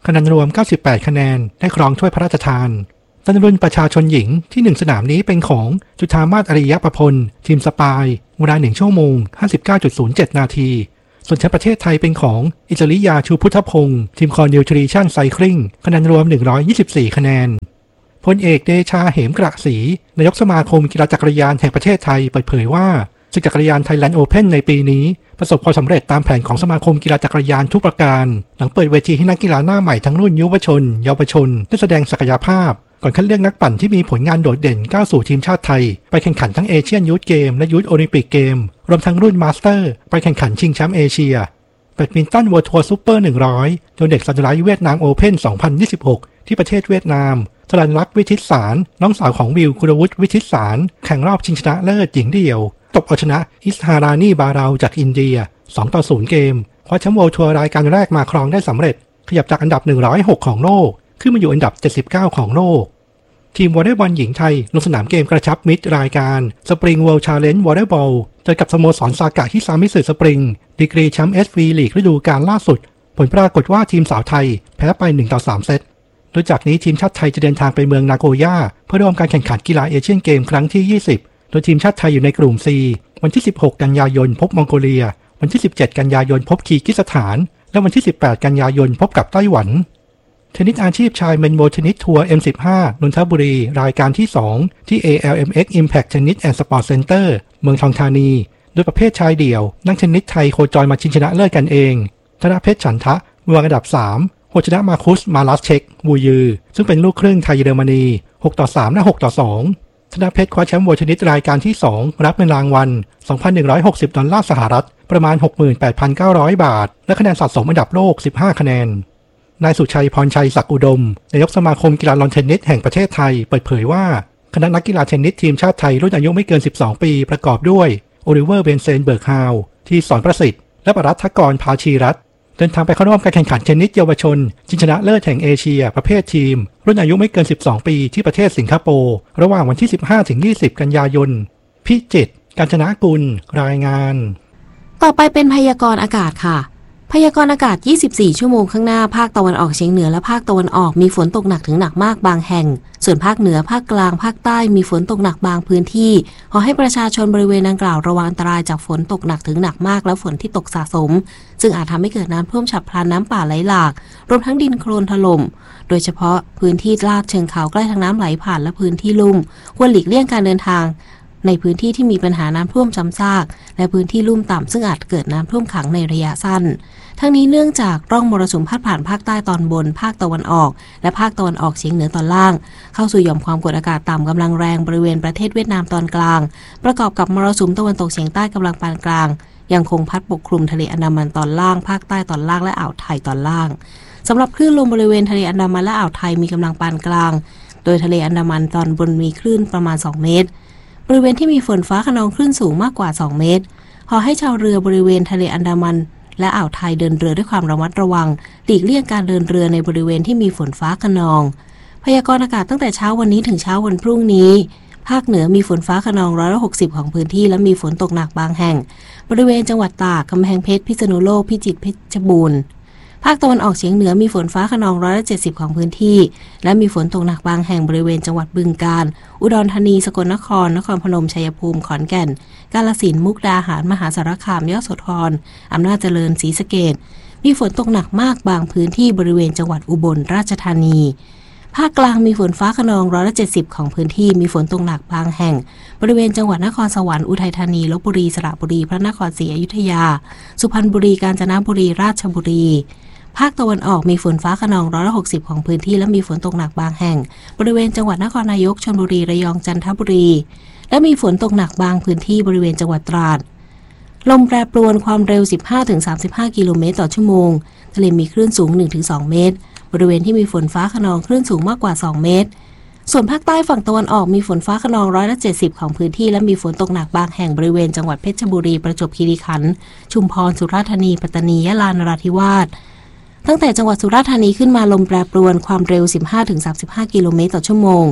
คะแนนรวมเก้าสิบแปดคะแนนได้ครองถ้วยพระราชทานในรุ่นประชาชนหญิงที่หนึ่งสนามนี้เป็นของจุฑามาศอริยประพลทีมสปายเวลาหนึ่งชั่วโมง ห้าสิบเก้าจุดศูนย์เจ็ด นาทีส่วนแชมป์ประเทศไทยเป็นของอิสริยาชูพุทธพงศ์ทีมคอนนิวทริชั่นไซคลิงคะแนนรวมหนึ่งร้อยยี่สิบสี่คะแนนพลเอกเดชาเหมกระศรีนายกสมาคมกีฬาจักรยานแห่งประเทศไทยเปิดเผยว่าศึกจักรยานไทยแลนด์โอเพ่นในปีนี้ประสบความสำเร็จตามแผนของสมาคมกีฬาจักรยานทุกประการหลังเปิดเวทีให้นักกีฬาหน้าใหม่ทั้งรุ่นยุวชนเยาวชนได้แสดงศักยภาพก่อนคัดเลือกนักปั่นที่มีผลงานโดดเด่นก้าวสู่ทีมชาติไทยไปแข่งขันทั้งเอเชียนยูทเกมและยูทโอลิมปิกเกมรวมทั้งรุ่นมาสเตอร์ไปแข่งขันชิงแชมป์เอเชียแบดมินตันเวิลด์ทัวร์ซูเปอร์หนึ่งร้อยโดยเด็กซันไลท์เวียดนามโอเพ่นสองพันยี่สิบหกที่ประเทศเวียดนามสรัญลักษณ์วิทิตสารน้องสาวของวิวกุลวุฒิวิทิตสารแข่งรอบชิงชนะเลิศหญิงเดี่ยวตบเอาชนะอิสฮารานีบาเราจากอินเดียสองต่อศูนย์เกมคว้าแชมป์เวิลด์ทัวร์รายการแรกมาครองได้สำเร็จขยับจากอันดับหนึ่งร้อยหกของโลกขึ้นมาอยู่อันดับเจ็ดสิบเก้าของโลกทีมวอลเลย์บอลหญิงไทยลงสนามเกมกระชับมิตรรายการสปริงเวิลด์ชาเลนจ์วอลเลย์บอลเจอกับสโมสรซากะฮิซามิสึสปริงดีกรีแชมป์เอสวีลีกฤดูกาลล่าสุดผลปรากฏว่าทีมสาวไทยแพ้ไปหนึ่งต่อสามเซตโดยจากนี้ทีมชาติไทยจะเดินทางไปเมืองนาโกย่าเพื่อร่วมการแข่งขันกีฬาเอเชียนเกมครั้งที่ยี่สิบโดยทีมชาติไทยอยู่ในกลุ่ม C วันที่สิบหกกันยายนพบมองโกเลียวันที่สิบเจ็ดกันยายนพบคีร์กิสถานและวันที่สิบแปดกันยายนพบกับไต้หวันเทนนิสอาชีพชายเมนโบเทนนิสทัวร์ เอ็ม สิบห้า นนทบุรีรายการที่สองที่ เอ แอล เอ็ม เอ็กซ์ Impact Tennis and Sport Center เมืองทองธานีโดยประเภทชายเดี่ยวนักเทนนิสไทยโคจรมาชิงชนะเลิศกันเองธนเพชรฉันทะวางอันดับสามโคชนะมาคุสมาลัสเชกวูยือซึ่งเป็นลูกครึ่งไทยเยอรมนีหกต่อสามและหกต่อสองธนเพชรคว้าแชมป์เวิลด์เทนนิสรายการที่สองรับเงินรางวัล สองพันหนึ่งร้อยหกสิบ ดอลลาร์สหรัฐประมาณ หกหมื่นแปดพันเก้าร้อย บาทและคะแนนสะสมอันดับโลกสิบห้าคะแนนนายสุชัยพรชัยศักดิ์อุดมนายกสมาคมกีฬาลอนเทนนิสแห่งประเทศไทยเปิดเผยว่าคณะนักกีฬาเทนนิสทีมชาติไทยรุ่นอายุไม่เกินสิบสองปีประกอบด้วยโอลิเวอร์เบนเซนเบิร์กฮาวที่สอนประสิทธิ์และปรัฐกรภาชีรัตน์เดินทางไปเข้าร่วมการแข่งขันเทนนิสเยาวชนชิงชนะเลิศแห่งเอเชียประเภททีมรุ่นอายุไม่เกินสิบสองปีที่ประเทศสิงคโปร์ระหว่างวันที่สิบห้าถึงยี่สิบกันยายนพิจิตรกาญจนกุลรายงานต่อไปเป็นพยากรณ์อากาศค่ะพยากรณ์อากาศยี่สิบสี่ชั่วโมงข้างหน้าภาคตะวันออกเฉียงเหนือและภาคตะวันออกมีฝนตกหนักถึงหนักมากบางแห่งส่วนภาคเหนือภาคกลางภาคใต้มีฝนตกหนักบางพื้นที่ขอให้ประชาชนบริเวณดังกล่าวระวังอันตรายจากฝนตกหนักถึงหนักมากและฝนที่ตกสะสมซึ่งอาจทำให้เกิดน้ำท่วมฉับพลันน้ำป่าไหลหลากรวมทั้งดินโคลนถล่มโดยเฉพาะพื้นที่ลาดเชิงเขาใกล้ทางน้ำไหลผ่านและพื้นที่ลุ่มควรหลีกเลี่ยงการเดินทางในพื้นที่ที่มีปัญหาน้ำท่วมซ้ำซากและพื้นที่ลุ่มต่ำซึ่งอาจเกิดน้ำท่วมขังในระยะสั้นทั้งนี้เนื่องจากร่องมรสุมพาดผ่านภาคใต้ตอนบนภาคตะวันออกและภาคตะวันออกเฉียงเหนือตอนล่างเข้าสู่หย่อมความกดอากาศต่ำกำลังแรงบริเวณประเทศเวียดนามตอนกลางประกอบกับมรสุมตะวันตกเฉียงใต้กำลังปานกลางยังคงพัดปกคลุมทะเลอันดามันตอนล่างภาคใต้ตอนล่างและอ่าวไทยตอนล่างสำหรับคลื่นลมบริเวณทะเลอันดามันและอ่าวไทยมีกำลังปานกลางโดยทะเลอันดามันตอนบนมีคลื่นประมาณสองเมตรบริเวณที่มีฝนฟ้าคะนองคลื่นสูงมากกว่าสองเมตรขอให้ชาวเรือบริเวณทะเลอันดามันและอ่าวไทยเดินเรือด้วยความระมัดระวังหลีกเลี่ยงการเดินเรือในบริเวณที่มีฝนฟ้าคะนองพยากรณ์อากาศตั้งแต่เช้าวันนี้ถึงเช้าวันพรุ่งนี้ภาคเหนือมีฝนฟ้าคะนองร้อยละหกสิบของพื้นที่และมีฝนตกหนักบางแห่งบริเวณจังหวัดตากกำแพงเพชรพิษณุโลกพิจิตรเพชรบูรณ์ภาคตะวันออกเฉียงเหนือมีฝนฟ้าคะนองร้อยละเจ็ดสิบของพื้นที่และมีฝนตกหนักบางแห่งบริเวณจังหวัดบึงกาฬอุดรธานีสกลนครนครพนมชัยภูมิขอนแก่นกาฬสินธุ์มุกดาหารมหาสารคามยโสธรอำนาจเจริญศรีสะเกษมีฝนตกหนักมากบางพื้นที่บริเวณจังหวัดอุบลราชธานีภาคกลางมีฝนฟ้าคะนองร้อยละเจ็ดสิบของพื้นที่มีฝนตกหนักบางแห่งบริเวณจังหวัดนครสวรรค์อุทัยธานีลพบุรีสระบุรีพระนครศรีอยุธยาสุพรรณบุรีกาญจนบุรีราชบุรีภาคตะวันออกมีฝนฟ้าคะนองร้อยละหกสิบของพื้นที่และมีฝนตกหนักบางแห่งบริเวณจังหวัดนครนายกชลบุรีระยองจันทบุรีและมีฝนตกหนักบางพื้นที่บริเวณจังหวัดตราดลมแปรปรวนความเร็ว สิบห้าถึงสามสิบห้า กิโลเมตรต่อชั่วโมงทะเลมีคลื่นสูง หนึ่งถึงสอง เมตรบริเวณที่มีฝนฟ้าคะนองคลื่นสูงมากกว่าสองเมตรส่วนภาคใต้ฝั่งตะวันออกมีฝนฟ้าคะนองร้อยละเจ็ดสิบของพื้นที่และมีฝนตกหนักบางแห่งบริเวณจังหวัดเพชรบุรีประจวบคีรีขันธ์ชุมพรสุราษฎร์ธานีปัตตานียะลานราธิวาสตั้งแต่จังหวัดสุราษฎร์ธานีขึ้นมาลมแปรปรวนความเร็ว สิบห้าถึงสามสิบห้า กิโลเมตรต่อชั่วโมง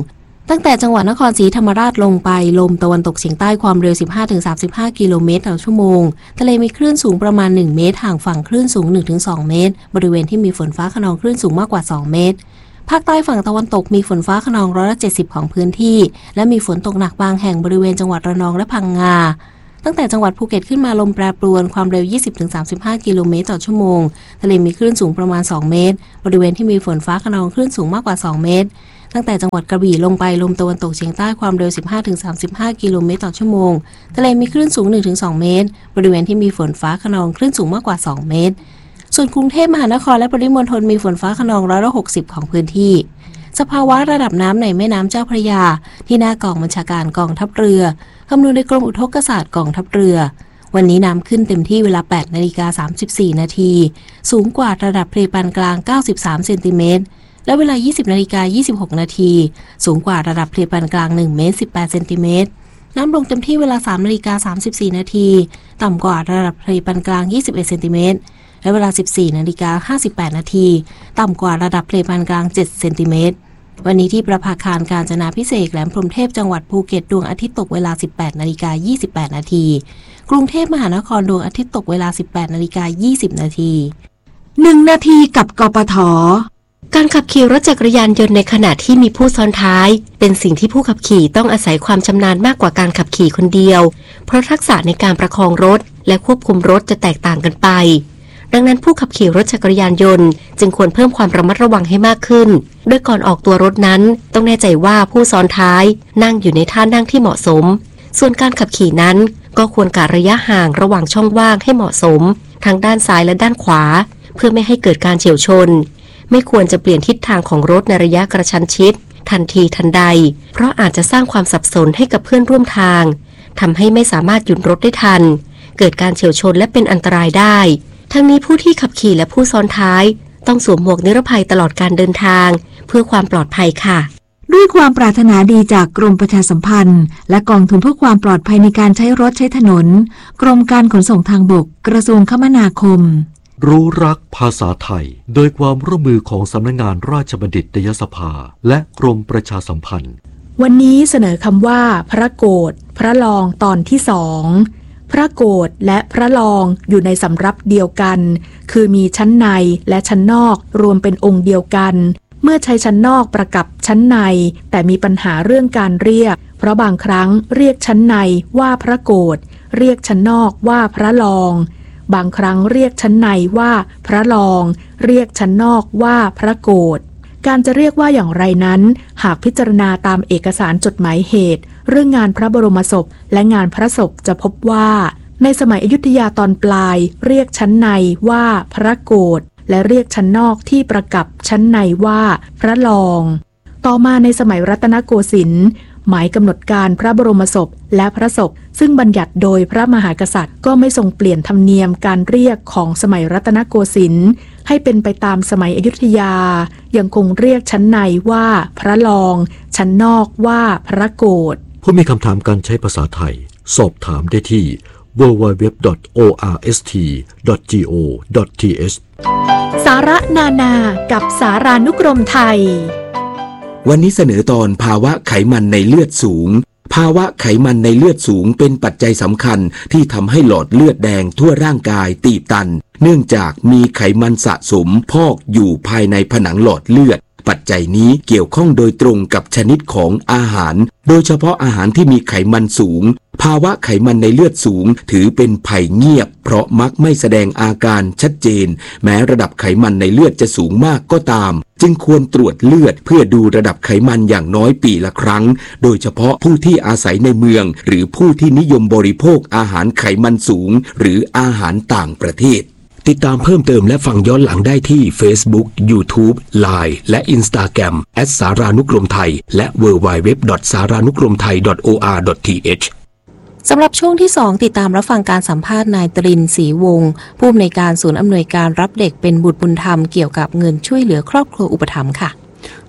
ตั้งแต่จังหวัดนครศรีธรรมราชลงไปลมตะวันตกเฉียงใต้ความเร็ว สิบห้าถึงสามสิบห้า กิโลเมตรต่อชั่วโมงทะเลมีคลื่นสูงประมาณหนึ่งเมตรห่างฝั่งคลื่นสูง หนึ่งถึงสอง เมตรบริเวณที่มีฝนฟ้าคะนองคลื่นสูงมากกว่าสองเมตรภาคใต้ฝั่งตะวันตกมีฝนฟ้าคะนองร้อยละเจ็ดสิบของพื้นที่และมีฝนตกหนักบางแห่งบริเวณจังหวัดระนองและพังงาตั้งแต่จังหวัดภูเก็ตขึ้นมาลมแปรปรวนความเร็ว ยี่สิบถึงสามสิบห้า กิโลเมตรต่อชั่วโมงทะเลมีคลื่นสูงประมาณสองเมตรบริเวณที่มีฝนฟ้าคะนองคลื่นสูงมากกว่าสองเมตรตั้งแต่จังหวัดกระบี่ลงไปลมตะวันตกเฉียงใต้ความเร็ว สิบห้าถึงสามสิบห้า กิโลเมตรต่อชั่วโมงทะเลมีคลื่นสูง หนึ่งถึงสอง เมตรบริเวณที่มีฝนฟ้าคะนองคลื่นสูงมากกว่าสองเมตรส่วนกรุงเทพมหานครและปริมณฑลมีฝนฟ้าคะนองร้อยละหกสิบของพื้นที่สภาวะระดับน้ำในแม่น้ำเจ้าพระยาที่หน้ากองบัญชาการกองทัพเรือคำนวณโดยกรมอุทกศาสตร์กองทัพเรือวันนี้น้ำขึ้นเต็มที่เวลา แปดนาฬิกาสามสิบสี่ นาทีสูงกว่าระดับทะเลปานกลางเก้าสิบสามเซนติเมตรและเวลา ยี่สิบนาฬิกายี่สิบหก นาทีสูงกว่าระดับทะเลปานกลางหนึ่งเมตรสิบแปดเซนติเมตรน้ำลงเต็มที่เวลา สามนาฬิกาสามสิบสี่ นาทีต่ำกว่าระดับทะเลปานกลางยี่สิบเอ็ดเซนติเมตรและเวลา สิบสี่นาฬิกาห้าสิบแปด นาทีต่ำกว่าระดับทะเลปานกลางเจ็ดเซนติเมตรวันนี้ที่ประภาคารกาญจนาภิเษกแหลมพรหมเทพจังหวัดภูเก็ตดวงอาทิตย์ตกเวลา สิบแปดนาฬิกายี่สิบแปด นาทีกรุงเทพมหานครดวงอาทิตย์ตกเวลา สิบแปดนาฬิกายี่สิบ นาทีหนึ่งนาทีกับกปท.การขับขี่รถจักรยานยนต์ในขณะที่มีผู้ซ้อนท้ายเป็นสิ่งที่ผู้ขับขี่ต้องอาศัยความชำนาญมากกว่าการขับขี่คนเดียวเพราะทักษะในการประคองรถและควบคุมรถจะแตกต่างกันไปดังนั้นผู้ขับขี่รถจักรยานยนต์จึงควรเพิ่มความระมัดระวังให้มากขึ้นโดยก่อนออกตัวรถนั้นต้องแน่ใจว่าผู้ซ้อนท้ายนั่งอยู่ในท่านั่งที่เหมาะสมส่วนการขับขี่นั้นก็ควรกะระยะห่างระหว่างช่องว่างให้เหมาะสมทั้งด้านซ้ายและด้านขวาเพื่อไม่ให้เกิดการเฉี่ยวชนไม่ควรจะเปลี่ยนทิศทางของรถในระยะกระชั้นชิดทันทีทันใดเพราะอาจจะสร้างความสับสนให้กับเพื่อนร่วมทางทำให้ไม่สามารถหยุดรถได้ทันเกิดการเฉี่ยวชนและเป็นอันตรายได้ทั้งนี้ผู้ที่ขับขี่และผู้ซ้อนท้ายต้องสวมหมวกนิรภัยตลอดการเดินทางเพื่อความปลอดภัยค่ะด้วยความปรารถนาดีจากกรมประชาสัมพันธ์และกองทุนเพื่อความปลอดภัยในการใช้รถใช้ถนนกรมการขนส่งทางบกกระทรวงคมนาคมรู้รักภาษาไทยโดยความร่วมมือของสำนักงานราชบัณฑิตยสภาและกรมประชาสัมพันธ์วันนี้เสนอคำว่าพระโกฐพระลองตอนที่สองพระโกฐและพระลองอยู่ในสำรับเดียวกันคือมีชั้นในและชั้นนอกรวมเป็นองค์เดียวกันเมื่อใช้ชั้นนอกประกับชั้นในแต่มีปัญหาเรื่องการเรียกเพราะบางครั้งเรียกชั้นในว่าพระโกฐเรียกชั้นนอกว่าพระลองบางครั้งเรียกชั้นในว่าพระลองเรียกชั้นนอกว่าพระโกฐการจะเรียกว่าอย่างไรนั้นหากพิจารณาตามเอกสารจดหมายเหตุเรื่องงานพระบรมศพและงานพระศพจะพบว่าในสมัยอยุธยาตอนปลายเรียกชั้นในว่าพระโกฐและเรียกชั้นนอกที่ประกับชั้นในว่าพระลองต่อมาในสมัยรัตนโกสินทร์หมายกำหนดการพระบรมศพและพระศพซึ่งบัญญัติโดยพระมหากษัตริย์ก็ไม่ทรงเปลี่ยนธรรมเนียมการเรียกของสมัยรัตนโกสินทร์ให้เป็นไปตามสมัยอยุธยายังคงเรียกชั้นในว่าพระลองชั้นนอกว่าพระโกฐผู้มีคำถามการใช้ภาษาไทยสอบถามได้ที่ ดับเบิลยู ดับเบิลยู ดับเบิลยู ดอท โอ อาร์ เอส ที ดอท จี โอ ดอท ที เอชสาระนานากับสารานุกรมไทยวันนี้เสนอตอนภาวะไขมันในเลือดสูงภาวะไขมันในเลือดสูงเป็นปัจจัยสำคัญที่ทำให้หลอดเลือดแดงทั่วร่างกายตีบตันเนื่องจากมีไขมันสะสมพอกอยู่ภายในผนังหลอดเลือดปัจจัยนี้เกี่ยวข้องโดยตรงกับชนิดของอาหารโดยเฉพาะอาหารที่มีไขมันสูงภาวะไขมันในเลือดสูงถือเป็นภัยเงียบเพราะมักไม่แสดงอาการชัดเจนแม้ระดับไขมันในเลือดจะสูงมากก็ตามจึงควรตรวจเลือดเพื่อดูระดับไขมันอย่างน้อยปีละครั้งโดยเฉพาะผู้ที่อาศัยในเมืองหรือผู้ที่นิยมบริโภคอาหารไขมันสูงหรืออาหารต่างประเทศติดตามเพิ่มเติมและฟังย้อนหลังได้ที่ Facebook YouTube ไลน์ และ Instagram แอท สารานุกรมไทยและ ดับเบิลยู ดับเบิลยู ดับเบิลยู ดอท สารานุกรมไทย ดอท โอ อาร์ ดอท ที เอชสำหรับช่วงที่สองติดตามรับฟังการสัมภาษณ์นายตรินทร์ศรีวงศ์ผู้อำนวยการศูนย์อำนวยการรับเด็กเป็นบุตรบุญธรรมเกี่ยวกับเงินช่วยเหลือครอบครัวอุปถัมภ์ค่ะ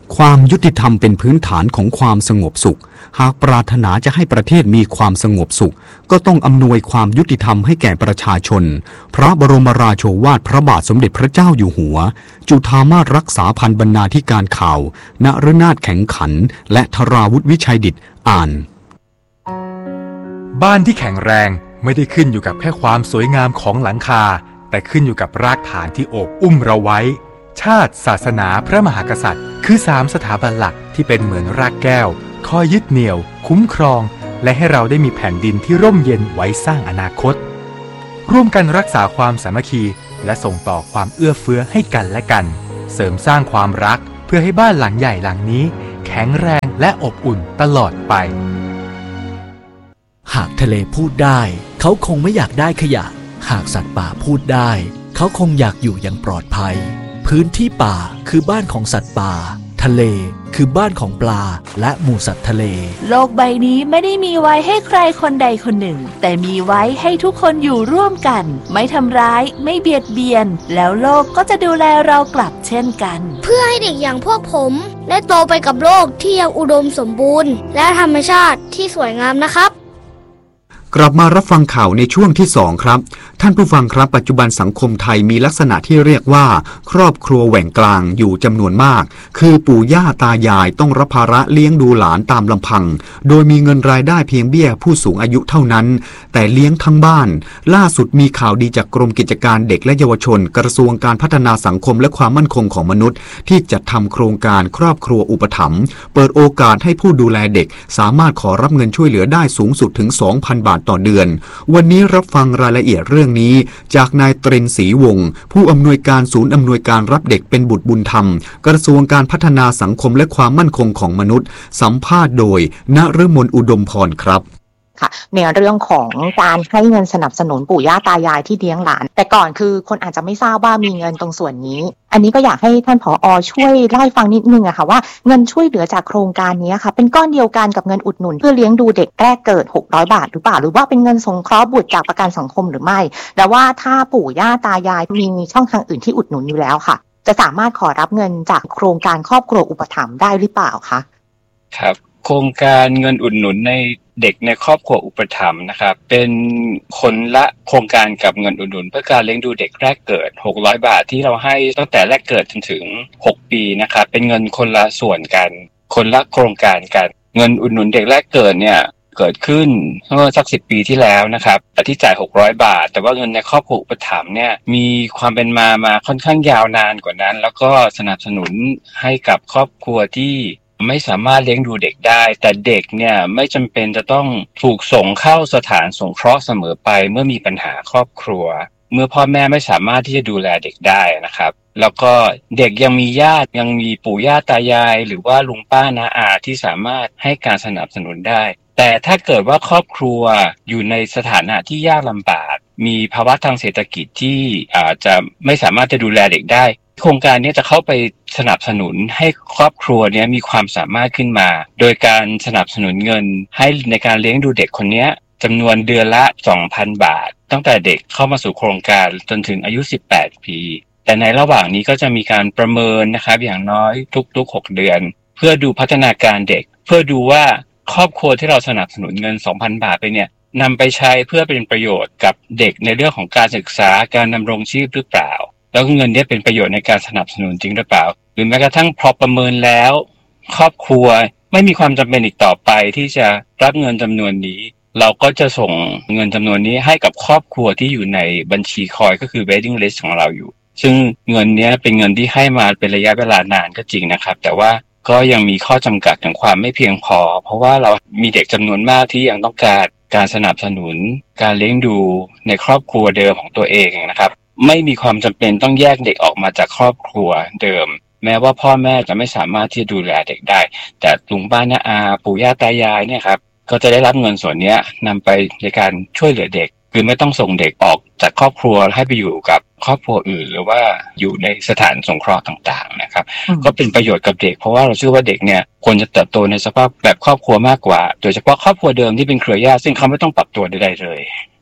ความยุติธรรมเป็นพื้นฐานของความสงบสุขหากปรารถนาจะให้ประเทศมีความสงบสุขก็ต้องอำนวยความยุติธรรมให้แก่ประชาชนพระบรมราโชวาทพระบาทสมเด็จพระเจ้าอยู่หัวจุฑามาสรักษาพันบรรณาธิการข่าวนฤนาถแข็งขันและธราวุฒิวิชัยดิษฐ์อ่านบ้านที่แข็งแรงไม่ได้ขึ้นอยู่กับแค่ความสวยงามของหลังคาแต่ขึ้นอยู่กับรากฐานที่โอบอุ้มเราไว้ชาติศาสนาพระมหากษัตริย์คือสามสถาบันหลักที่เป็นเหมือนรากแก้วคอยยึดเหนี่ยวคุ้มครองและให้เราได้มีแผ่นดินที่ร่มเย็นไว้สร้างอนาคตร่วมกันรักษาความสามัคคีและส่งต่อความเอื้อเฟื้อให้กันและกันเสริมสร้างความรักเพื่อให้บ้านหลังใหญ่หลังนี้แข็งแรงและอบอุ่นตลอดไปหากทะเลพูดได้เขาคงไม่อยากได้ขยะหากสัตว์ป่าพูดได้เขาคงอยากอยู่อย่างปลอดภัยพื้นที่ป่าคือบ้านของสัตว์ป่าทะเลคือบ้านของปลาและหมู่สัตว์ทะเลโลกใบนี้ไม่ได้มีไว้ให้ใครคนใดคนหนึ่งแต่มีไว้ให้ทุกคนอยู่ร่วมกันไม่ทำร้ายไม่เบียดเบียนแล้วโลกก็จะดูแลเรากลับเช่นกันเพื่อให้เด็กอย่างพวกผมได้โตไปกับโลกที่ยังอุดมสมบูรณ์และธรรมชาติที่สวยงามนะครับกลับมารับฟังข่าวในช่วงที่สองครับท่านผู้ฟังครับปัจจุบันสังคมไทยมีลักษณะที่เรียกว่าครอบครัวแหว่งกลางอยู่จำนวนมากคือปู่ย่าตายายต้องรับภาระเลี้ยงดูหลานตามลำพังโดยมีเงินรายได้เพียงเบี้ยผู้สูงอายุเท่านั้นแต่เลี้ยงทั้งบ้านล่าสุดมีข่าวดีจากกรมกิจการเด็กและเยาวชนกระทรวงการพัฒนาสังคมและความมั่นคงของมนุษย์ที่จัดทำโครงการครอบครัวอุปถัมภ์เปิดโอกาสให้ผู้ดูแลเด็กสามารถขอรับเงินช่วยเหลือได้สูงสุดถึง สองพัน บาทต่อเดือนวันนี้รับฟังรายละเอียดเรื่องนี้จากนายเตรินศรีวงศ์ผู้อำนวยการศูนย์อำนวยการรับเด็กเป็นบุตรบุญธรรมกระทรวงการพัฒนาสังคมและความมั่นคงของมนุษย์สัมภาษณ์โดยณฤมลอุดมพรครับค่ะในเรื่องของการให้เงินสนับสนุนปู่ย่าตายายที่เลี้ยงหลานแต่ก่อนคือคนอาจจะไม่ทราบว่ามีเงินตรงส่วนนี้อันนี้ก็อยากให้ท่านผอ.ช่วยเล่าให้ฟังนิดนึงอะค่ะว่าเงินช่วยเหลือจากโครงการนี้ค่ะเป็นก้อนเดียวกันกับเงินอุดหนุนเพื่อเลี้ยงดูเด็กแรกเกิดหกร้อยบาทหรือเปล่าหรือว่าเป็นเงินสงเคราะห์บุตรจากประกันสังคมหรือไม่แต่ว่าถ้าปู่ย่าตายายมีช่องทางอื่นที่อุดหนุนอยู่แล้วค่ะจะสามารถขอรับเงินจากโครงการครอบครัวอุปถัมภ์ได้หรือเปล่าคะครับโครงการเงินอุดหนุนในเด็กในครอบครัวอุปถัมภ์นะครับเป็นคนละโครงการกับเงินอุดหนุนเพื่อการเลี้ยงดูเด็กแรกเกิดหกร้อยบาทที่เราให้ตั้งแต่แรกเกิดจนถึงหกปีนะครับเป็นเงินคนละส่วนกันคนละโครงการกันเงินอุดหนุนเด็กแรกเกิดเนี่ยเกิดขึ้นเมื่อสักสิบปีที่แล้วนะครับแต่ที่จ่ายหกร้อยบาทแต่ว่าเงินในครอบครัวอุปถัมภ์เนี่ยมีความเป็นมามาค่อนข้างยาวนานกว่านั้นแล้วก็สนับสนุนให้กับครอบครัวที่ไม่สามารถเลี้ยงดูเด็กได้แต่เด็กเนี่ยไม่จำเป็นจะต้องถูกส่งเข้าสถานสงเคราะห์เสมอไปเมื่อมีปัญหาครอบครัวเมื่อพ่อแม่ไม่สามารถที่จะดูแลเด็กได้นะครับแล้วก็เด็กยังมีญาติยังมีปู่ย่าตายายหรือว่าลุงป้าน้าอาที่สามารถให้การสนับสนุนได้แต่ถ้าเกิดว่าครอบครัวอยู่ในสถานะที่ยากลำบากมีภาวะทางเศรษฐกิจที่อาจจะไม่สามารถจะดูแลเด็กได้โครงการนี้จะเข้าไปสนับสนุนให้ครอบครัวนี้มีความสามารถขึ้นมาโดยการสนับสนุนเงินให้ในการเลี้ยงดูเด็กคนนี้จำนวนเดือนละ สองพัน บาทตั้งแต่เด็กเข้ามาสู่โครงการจนถึงอายุสิบแปดปีแต่ในระหว่างนี้ก็จะมีการประเมินนะครับอย่างน้อยทุกๆหกเดือนเพื่อดูพัฒนาการเด็กเพื่อดูว่าครอบครัวที่เราสนับสนุนเงิน สองพัน บาทไปเนี่ยนำไปใช้เพื่อเป็นประโยชน์กับเด็กในเรื่องของการศึกษาการดำรงชีพหรือเปล่าแล้วเงินนี้เป็นประโยชน์ในการสนับสนุนจริงหรือเปล่าหรือแม้กระทั่งพอประเมินแล้วครอบครัวไม่มีความจำเป็นอีกต่อไปที่จะรับเงินจำนวนนี้เราก็จะส่งเงินจำนวนนี้ให้กับครอบครัวที่อยู่ในบัญชีคอยก็คือ waiting list ของเราอยู่ซึ่งเงินนี้เป็นเงินที่ให้มาเป็นระยะเวลานานก็จริงนะครับแต่ว่าก็ยังมีข้อจำกัดถึงความไม่เพียงพอเพราะว่าเรามีเด็กจำนวนมากที่ยังต้องการการสนับสนุนการเลี้ยงดูในครอบครัวเดิมของตัวเองนะครับไม่มีความจำเป็นต้องแยกเด็กออกมาจากครอบครัวเดิมแม้ว่าพ่อแม่จะไม่สามารถที่จะดูแลเด็กได้แต่ลุงป้าน้าอาปู่ย่าตายายเนี่ยครับก็จะได้รับเงินส่วนนี้นำไปในการช่วยเหลือเด็กคือไม่ต้องส่งเด็กออกจากครอบครัวให้ไปอยู่กับครอบครัวอื่นหรือว่าอยู่ในสถานสงเคราะห์ต่างๆนะครับก็เป็นประโยชน์กับเด็กเพราะว่าเราเชื่อว่าเด็กเนี่ยควรจะเติบโตในสภาพแบบครอบครัวมากกว่าโดยเฉพาะครอบครัวเดิมที่เป็นเครือญาติซึ่งเขาไม่ต้องปรับตัวใดๆเลย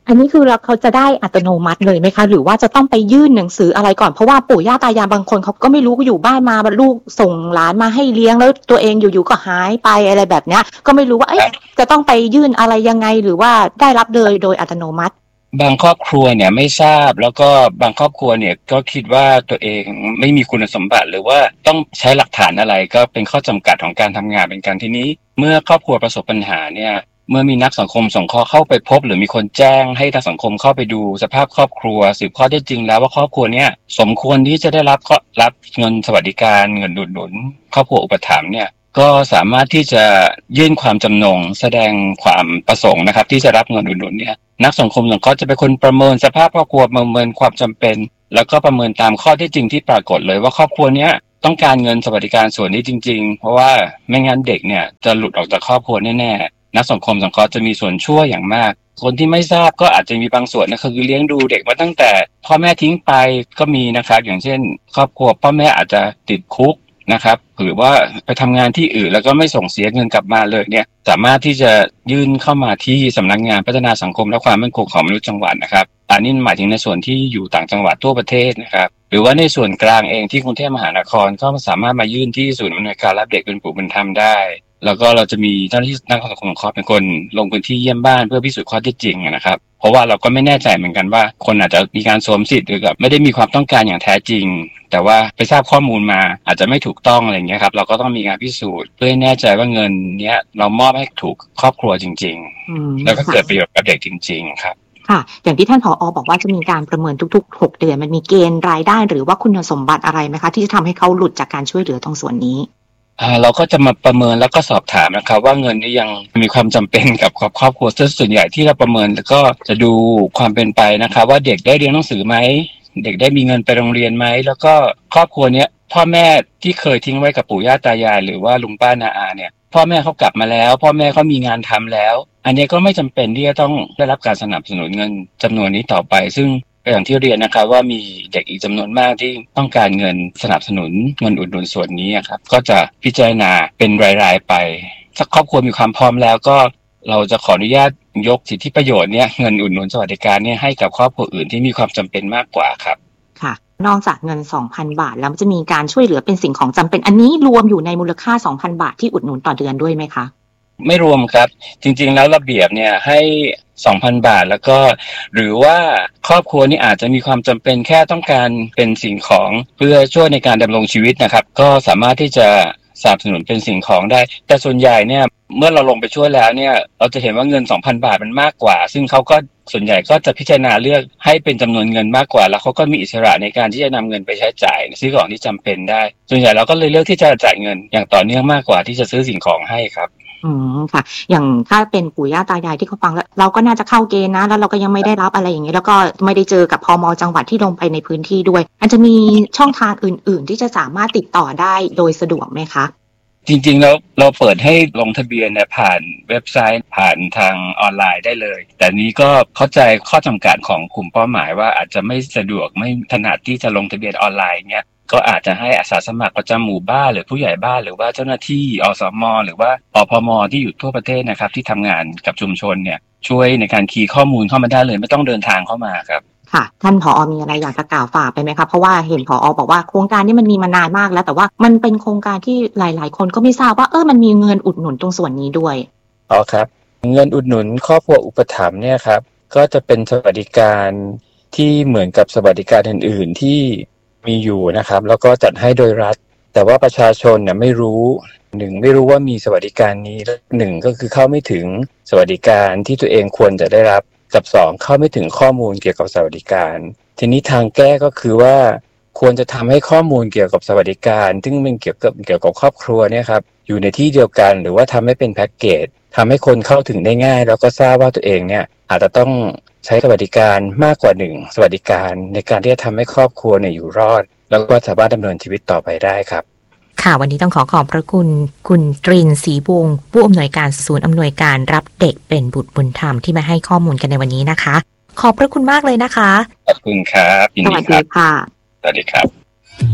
อันนี้คือเราเขาจะได้อัตโนมัติเลยไหมคะหรือว่าจะต้องไปยื่นหนังสืออะไรก่อนเพราะว่าปู่ย่าตายายบางคนเขาก็ไม่รู้อยู่บ้านมาลูกส่งหลานมาให้เลี้ยงแล้วตัวเองอยู่ๆก็หายไปอะไรแบบเนี้ยก็ไม่รู้ว่าเอ๊ะจะต้องไปยื่นอะไรยังไงหรือว่าได้รับเลยโดยอัตโนมัติบางครอบครัวเนี่ยไม่ทราบแล้วก็บางครอบครัวเนี่ยก็คิดว่าตัวเองไม่มีคุณสมบัติหรือว่าต้องใช้หลักฐานอะไรก็เป็นข้อจำกัดของการทำงานเป็นการทีนี้เมื่อครอบครัวประสบปัญหาเนี่ยเมื่อมีนักสังคมสงเคราะห์เข้าไปพบหรือมีคนแจ้งให้นักสังคมเข้าไปดูสภาพครอบครัวสืบข้อเท็จจริงแล้วว่าครอบครัวเนี้ยสมควรที่จะได้รับรับเงินสวัสดิการเงินอุดหนุนครอบครัวอุปถัมภ์เนี่ยก็สามารถที่จะยื่นความจำนงแสดงความประสงค์นะครับที่จะรับเงินอุดหนุนเนี่ยนักสังคมสงเคราะห์จะเป็นคนประเมินสภาพครอบครัวประเมินความจำเป็นแล้วก็ประเมินตามข้อเท็จจริงที่ปรากฏเลยว่าครอบครัวเนี้ยต้องการเงินสวัสดิการส่วนนี้จริงๆเพราะว่าไม่งั้นเด็กเนี่ยจะหลุดออกจากครอบครัวแน่ๆนักสังคมสงเคราะห์จะมีส่วนช่วยอย่างมากคนที่ไม่ทราบก็อาจจะมีบางส่วนนะคือเลี้ยงดูเด็กมาตั้งแต่พ่อแม่ทิ้งไปก็มีนะครับอย่างเช่นครอบครัวพ่อแม่อาจจะติดคุกนะครับหรือว่าไปทำงานที่อื่นแล้วก็ไม่ส่งเสียเงินกลับมาเลยเนี่ยสามารถที่จะยื่นเข้ามาที่สำนักงานพัฒนาสังคมและความมั่นคงของมนุษย์จังหวัดนะครับอันนี้หมายถึงในส่วนที่อยู่ต่างจังหวัดทั่วประเทศนะครับหรือว่าในส่วนกลางเองที่กรุงเทพมหานครก็สามารถมายื่นที่ศูนย์อำนวยการรับเด็กเป็นบุตรบุญธรรมได้แล้วก็เราจะมีเจ้าหน้าที่นักสังคมสงเคราะห์เป็นคนลงพื้นที่เยี่ยมบ้านเพื่อพิสูจน์ข้อเท็จจริงนะครับเพราะว่าเราก็ไม่แน่ใจเหมือนกันว่าคนอาจจะมีการสวมสิทธิ์หรือกับไม่ได้มีความต้องการอย่างแท้จริงแต่ว่าไปทราบข้อมูลมาอาจจะไม่ถูกต้องอะไรอย่างเงี้ยครับเราก็ต้องมีการพิสูจน์เพื่อให้แน่ใจว่าเงินเนี้ยเรามอบให้ถูกครอบครัวจริงๆแล้วก็เกิดประโยชน์กับเด็กจริงๆครับค่ะอย่างที่ท่านผอ.บอกว่าจะมีการประเมินทุกๆหกเดือนมันมีเกณฑ์รายได้หรือว่าคุณสมบัติอะไรไหมคะที่จะทำให้เขาหลุดจากการช่วยเหลือตรงส่วนนี้อ่าเราก็จะมาประเมินแล้วก็สอบถามนะครับว่าเงินนี้ยังมีความจำเป็นกับครอบครัวส่วนใหญ่ที่เราประเมินแล้วก็จะดูความเป็นไปนะครับว่าเด็กได้เรียนหนังสือไหมเด็กได้มีเงินไปโรงเรียนไหมแล้วก็ครอบครัวเนี้ยพ่อแม่ที่เคยทิ้งไว้กับปู่ย่าตายายหรือว่าลุงป้าน้าอาเนี่ยพ่อแม่เขากลับมาแล้วพ่อแม่เขามีงานทำแล้วอันนี้ก็ไม่จำเป็นที่จะต้องได้รับการสนับสนุนเงินจำนวนนี้ต่อไปซึ่งอย่างที่เรียนนะครับว่ามีเด็กอีกจำนวนมากที่ต้องการเงินสนับสนุนเงินอุดหนุนส่วนนี้ครับก็จะพิจารณาเป็นรายๆไปถ้าครอบครัวมีความพร้อมแล้วก็เราจะขออนุญาตยกสิทธิประโยชน์เนี่ยเงินอุดหนุนสวัสดิการเนี่ยให้กับครอบครัวอื่นที่มีความจำเป็นมากกว่าครับค่ะนอกจากเงิน สองพัน บาทแล้วจะมีการช่วยเหลือเป็นสิ่งของจำเป็นอันนี้รวมอยู่ในมูลค่า สองพัน บาทที่อุดหนุนต่อเดือนด้วยไหมคะไม่รวมครับจริงๆแล้วระเบียบเนี่ยให้ สองพัน บาทแล้วก็หรือว่าครอบครัวนี่อาจจะมีความจำเป็นแค่ต้องการเป็นสิ่งของเพื่อช่วยในการดำรงชีวิตนะครับก็สามารถที่จะสนับสนุนเป็นสิ่งของได้แต่ส่วนใหญ่เนี่ยเมื่อเราลงไปช่วยแล้วเนี่ยเราจะเห็นว่าเงิน สองพัน บาทมันมากกว่าซึ่งเขาก็ส่วนใหญ่ก็จะพิจารณาเลือกให้เป็นจำนวนเงินมากกว่าแล้วเขาก็มีอิสระในการที่จะนำเงินไปใช้จ่ายซื้อของที่จำเป็นได้ส่วนใหญ่เราก็เลยเลือกที่จะจ่ายเงินอย่างต่อเนื่องมากกว่าที่จะซื้อสิ่งของให้ครับอืมค่ะอย่างถ้าเป็นปู่ย่าตายายที่เขาฟังแล้วเราก็น่าจะเข้าเกณฑ์นะแล้วเราก็ยังไม่ได้รับอะไรอย่างนี้แล้วก็ไม่ได้เจอกับพม.จังหวัดที่ลงไปในพื้นที่ด้วยอาจจะมีช่องทางอื่นๆที่จะสามารถติดต่อได้โดยสะดวกไหมคะจริงๆแล้วเราเปิดให้ลงทะเบียนเนี่ยผ่านเว็บไซต์ผ่านทางออนไลน์ได้เลยแต่นี้ก็เข้าใจข้อจำกัดของกลุ่มเป้าหมายว่าอาจจะไม่สะดวกไม่ถนัดที่จะลงทะเบียนออนไลน์เนี่ยก็อาจจะให้อาสาสมัครประจำหมู่บ้านหรือผู้ใหญ่บ้านหรือว่าเจ้าหน้าที่อสม.หรือว่าอพม.ที่อยู่ทั่วประเทศนะครับที่ทำงานกับชุมชนเนี่ยช่วยในการคีย์ข้อมูลเข้ามาได้เลยไม่ต้องเดินทางเข้ามาครับค่ะท่านผอ.มีอะไรอยากจะกล่าวฝากไปไหมคะเพราะว่าเห็นผอ.บอกว่าโครงการนี้มันมีมานานมากแล้วแต่ว่ามันเป็นโครงการที่หลายๆคนก็ไม่ทราบว่าเออมันมีเงินอุดหนุนตรงส่วนนี้ด้วยอ๋อครับเงินอุดหนุนครอบครัวอุปถัมภ์เนี่ยครับก็จะเป็นสวัสดิการที่เหมือนกับสวัสดิการอื่นๆที่มีอยู่นะครับแล้วก็จัดให้โดยรัฐแต่ว่าประชาชนเนี่ยไม่รู้หนึ่งไม่รู้ว่ามีสวัสดิการนี้หนึ่งก็คือเข้าไม่ถึงสวัสดิการที่ตัวเองควรจะได้รับกับสองเข้าไม่ถึงข้อมูลเกี่ยวกับสวัสดิการทีนี้ทางแก้ก็คือว่าควรจะทำให้ข้อมูลเกี่ยวกับสวัสดิการซึ่งมันเกี่ยวกับเกี่ยวกับครอบครัวเนี่ยครับอยู่ในที่เดียวกันหรือว่าทำให้เป็นแพ็กเกจทำให้คนเข้าถึงได้ง่ายแล้วก็ทราบว่าตัวเองเนี่ยอาจจะต้องใช้สวัสดิการมากกว่าหนึ่งสวัสดิการในการที่จะทำให้ครอบครัวเนี่ยอยู่รอดแล้วก็สามารถดำเนินชีวิตต่อไปได้ครับค่ะวันนี้ต้องขอขอบพระคุณคุณตรินศรีวงศ์ผู้อำนวยการศูนย์อำนวยการรับเด็กเป็นบุตรบุญธรรมที่มาให้ข้อมูลกันในวันนี้นะคะขอบพระคุณมากเลยนะคะขอบคุณครับสวัสดีค่ะสวัสดีครับ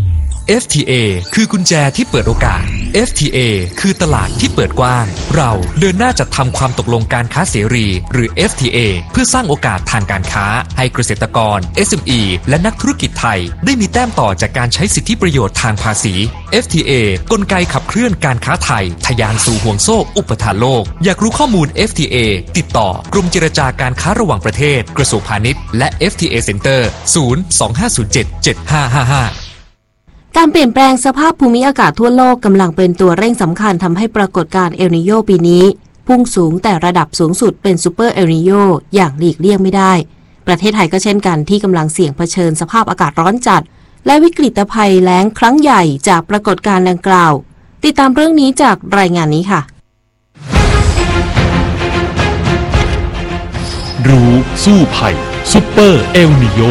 เอฟ ที เอ คือกุญแจที่เปิดโอกาส เอฟ ที เอ คือตลาดที่เปิดกว้างเราเดินหน้าจัดทำความตกลงการค้าเสรีหรือ เอฟ ที เอ เพื่อสร้างโอกาสทางการค้าให้เกษตรกร เอส เอ็ม อี และนักธุรกิจไทยได้มีแต้มต่อจากการใช้สิทธิประโยชน์ทางภาษี เอฟ ที เอ กลไกขับเคลื่อนการค้าไทยทะยานสู่ห่วงโซ่อุปทานโลกอยากรู้ข้อมูล เอฟ ที เอ ติดต่อกรมเจรจาการค้าระหว่างประเทศกระทรวงพาณิชย์และ เอฟ ที เอ Center ศูนย์ สอง ห้า ศูนย์ เจ็ด เจ็ด ห้า ห้า ห้าการเปลี่ยนแปลงสภาพภูมิอากาศทั่วโลกกำลังเป็นตัวเร่งสำคัญทำให้ปรากฏการณ์เอลนีโญปีนี้พุ่งสูงแต่ระดับสูงสุดเป็นซูเปอร์เอลนีโญอย่างหลีกเลี่ยงไม่ได้ประเทศไทยก็เช่นกันที่กำลังเสี่ยงเผชิญสภาพอากาศร้อนจัดและวิกฤตภัยแล้งครั้งใหญ่จากปรากฏการณ์ดังกล่าวติดตามเรื่องนี้จากรายงานนี้ค่ะรู้สู้ภัยซุปเปอร์เอลนีโญ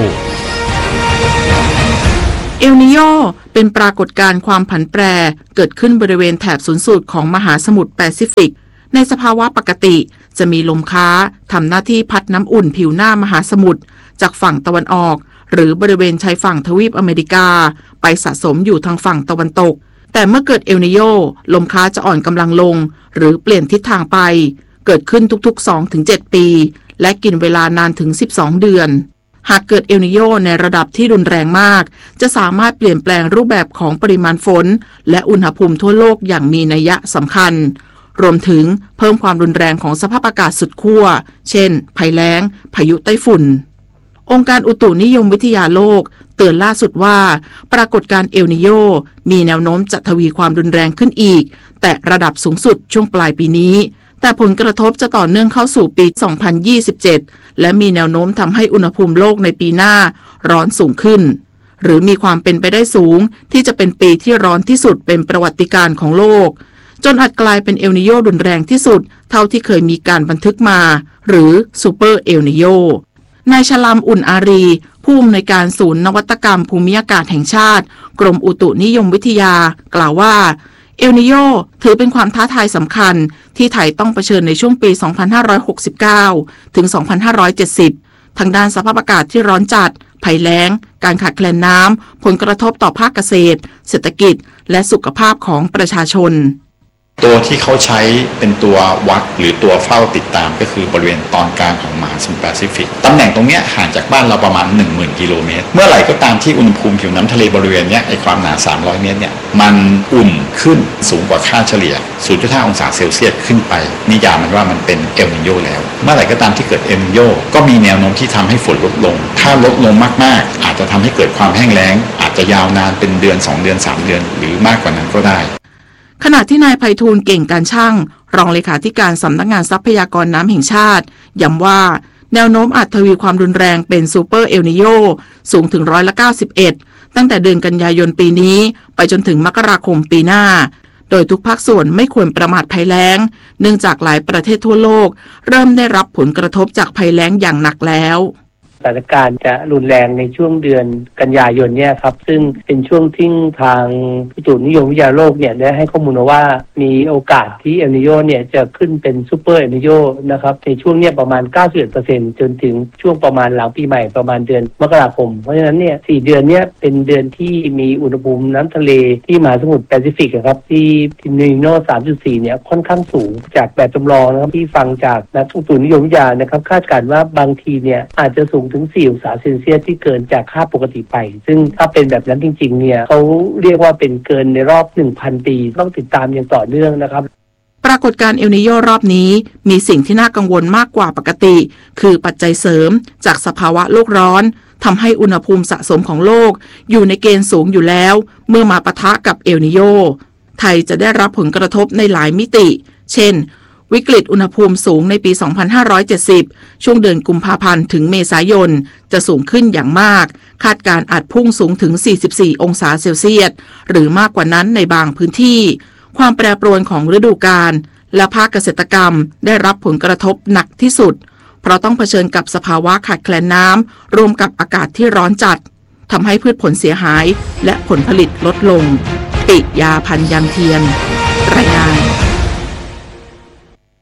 เอลนีโญเป็นปรากฏการณ์ความผันแปรเกิดขึ้นบริเวณแถบศูนย์สูตรของมหาสมุทรแปซิฟิกในสภาวะปกติจะมีลมค้าทำหน้าที่พัดน้ำอุ่นผิวหน้ามหาสมุทรจากฝั่งตะวันออกหรือบริเวณชายฝั่งทวีปอเมริกาไปสะสมอยู่ทางฝั่งตะวันตกแต่เมื่อเกิดเอลนีโญลมค้าจะอ่อนกำลังลงหรือเปลี่ยนทิศทางไปเกิดขึ้นทุกๆ สองถึงเจ็ด ปีและกินเวลานานถึงสิบสองเดือนหากเกิดเอลนีโญในระดับที่รุนแรงมากจะสามารถเปลี่ยนแปลงรูปแบบของปริมาณฝนและอุณหภูมิทั่วโลกอย่างมีนัยสำคัญรวมถึงเพิ่มความรุนแรงของสภาพอากาศสุดขั้วเช่นภัยแล้งพายุไต้ฝุ่นองค์การอุตุนิยมวิทยาโลกเตือนล่าสุดว่าปรากฏการณ์เอลนีโญมีแนวโน้มจะทวีความรุนแรงขึ้นอีกแต่ระดับสูงสุดช่วงปลายปีนี้แต่ผลกระทบจะต่อเนื่องเข้าสู่ปี สองพันยี่สิบเจ็ด และมีแนวโน้มทำให้อุณหภูมิโลกในปีหน้าร้อนสูงขึ้นหรือมีความเป็นไปได้สูงที่จะเป็นปีที่ร้อนที่สุดเป็นประวัติการณ์ของโลกจนอาจกลายเป็นเอลนีโญรุนแรงที่สุดเท่าที่เคยมีการบันทึกมาหรือซูเปอร์เอลนีโญนายชลามอุ่นอารีผู้อำนวยการศูนย์นวัตกรรมภูมิอากาศแห่งชาติกรมอุตุนิยมวิทยากล่าวว่าเอลนีโญถือเป็นความท้าทายสำคัญที่ไทยต้องเผชิญในช่วงปี สองพันห้าร้อยหกสิบเก้า ถึง สองพันห้าร้อยเจ็ดสิบ ทางด้านสภาพอากาศที่ร้อนจัดภัยแล้งการขาดแคลนน้ำผลกระทบต่อภาคเกษตรเศรษฐกิจและสุขภาพของประชาชนตัวที่เขาใช้เป็นตัววัดหรือตัวเฝ้าติดตามก็คือบริเวณตอนกลางของมหาสมุทรแปซิฟิกตำแหน่งตรงนี้ห่างจากบ้านเราประมาณ หนึ่งหมื่น กิโลเมตรเมื่อไหร่ก็ตามที่อุณหภูมิผิวน้ำทะเลบริเวณนี้ไอความหนาสามร้อยเมตรเนี่ยมันอุ่นขึ้นสูงกว่าค่าเฉลี่ย ศูนย์จุดห้า องศาเซลเซียสขึ้นไปนิยามมันว่ามันเป็นเอลนีโญแล้วเมื่อไหร่ก็ตามที่เกิดเอลนีโญก็มีแนวโน้มที่ทำให้ฝนลดลงถ้าลดลงมากๆอาจจะทำให้เกิดความแห้งแล้งอาจจะยาวนานเป็นเดือนสองเดือนสามเดือนหรือมากกว่านั้นก็ได้ขณะที่นายไพฑูรย์เก่งการช่างรองเลขาธิการสำนักงานทรัพยากรน้ำแห่งชาติย้ำว่าแนวโน้มอาจทวีความรุนแรงเป็นซูเปอร์เอลนีโญสูงถึงร้อยละเก้าสิบเอ็ดตั้งแต่เดือนกันยายนปีนี้ไปจนถึงมกราคมปีหน้าโดยทุกภาคส่วนไม่ควรประมาทภัยแล้งเนื่องจากหลายประเทศทั่วโลกเริ่มได้รับผลกระทบจากภัยแล้งอย่างหนักแล้วสถานการณ์จะรุนแรงในช่วงเดือนกันยายนเนี่ยครับซึ่งเป็นช่วงที่ทางอุตุนิยมวิทยาโลกเนี่ยได้ให้ข้อมูลว่ามีโอกาสที่เอลนีโญเนี่ยจะขึ้นเป็นซูเปอร์เอลนีโญนะครับในช่วงเนี้ยประมาณ เก้าสิบเอ็ดเปอร์เซ็นต์ จนถึงช่วงประมาณหลังปีใหม่ประมาณเดือนมกราคมเพราะฉะนั้นเนี่ยสี่เดือนเนี้ยเป็นเดือนที่มีอุณหภูมิน้ำทะเลที่มหาสมุทรแปซิฟิกครับที่เนโน สามจุดสี่ เนี่ยค่อนข้างสูงจากแบบจำลองนะครับที่ฟังจากนักอุตุนิยมวิทยานะครับคาดการณ์ว่าบางทีเนี่ยอาจจะสูงถึงสี่องศาเซลเซียสที่เกินจากค่าปกติไปซึ่งถ้าเป็นแบบนั้นจริงๆเนี่ยเขาเรียกว่าเป็นเกินในรอบ หนึ่งพัน ปีต้องติดตามอย่างต่อเนื่องนะครับปรากฏการณ์เอลนีโญรอบนี้มีสิ่งที่น่ากังวลมากกว่าปกติคือปัจจัยเสริมจากสภาวะโลกร้อนทำให้อุณหภูมิสะสมของโลกอยู่ในเกณฑ์สูงอยู่แล้วเมื่อมาปะทะกับเอลนีโญไทยจะได้รับผลกระทบในหลายมิติเช่นวิกฤตอุณหภูมิสูงในปี สองพันห้าร้อยเจ็ดสิบ ช่วงเดือนกุมภาพันธ์ถึงเมษายนจะสูงขึ้นอย่างมากคาดการณ์อาจพุ่งสูงถึง สี่สิบสี่ องศาเซลเซียสหรือมากกว่านั้นในบางพื้นที่ความแปรปรวนของฤดูกาลและภาคเกษตรกรรมได้รับผลกระทบหนักที่สุดเพราะต้องเผชิญกับสภาวะขาดแคลนน้ำรวมกับอากาศที่ร้อนจัดทำให้พืชผลเสียหายและผลผลิตลดลงปิยาพันธ์ยังเทียนรายงาน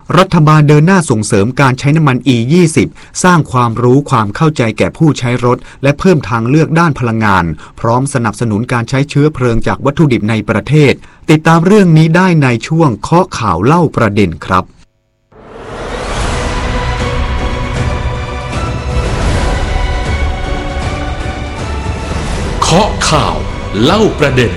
รัฐบาลเดินหน้าส่งเสริมการใช้น้ำมัน อี ยี่สิบ สร้างความรู้ความเข้าใจแก่ผู้ใช้รถและเพิ่มทางเลือกด้านพลังงานพร้อมสนับสนุนการใช้เชื้อเพลิงจากวัตถุดิบในประเทศติดตามเรื่องนี้ได้ในช่วงเคาะข่าวเล่าประเด็นครับเคาะข่าวเล่าประเด็น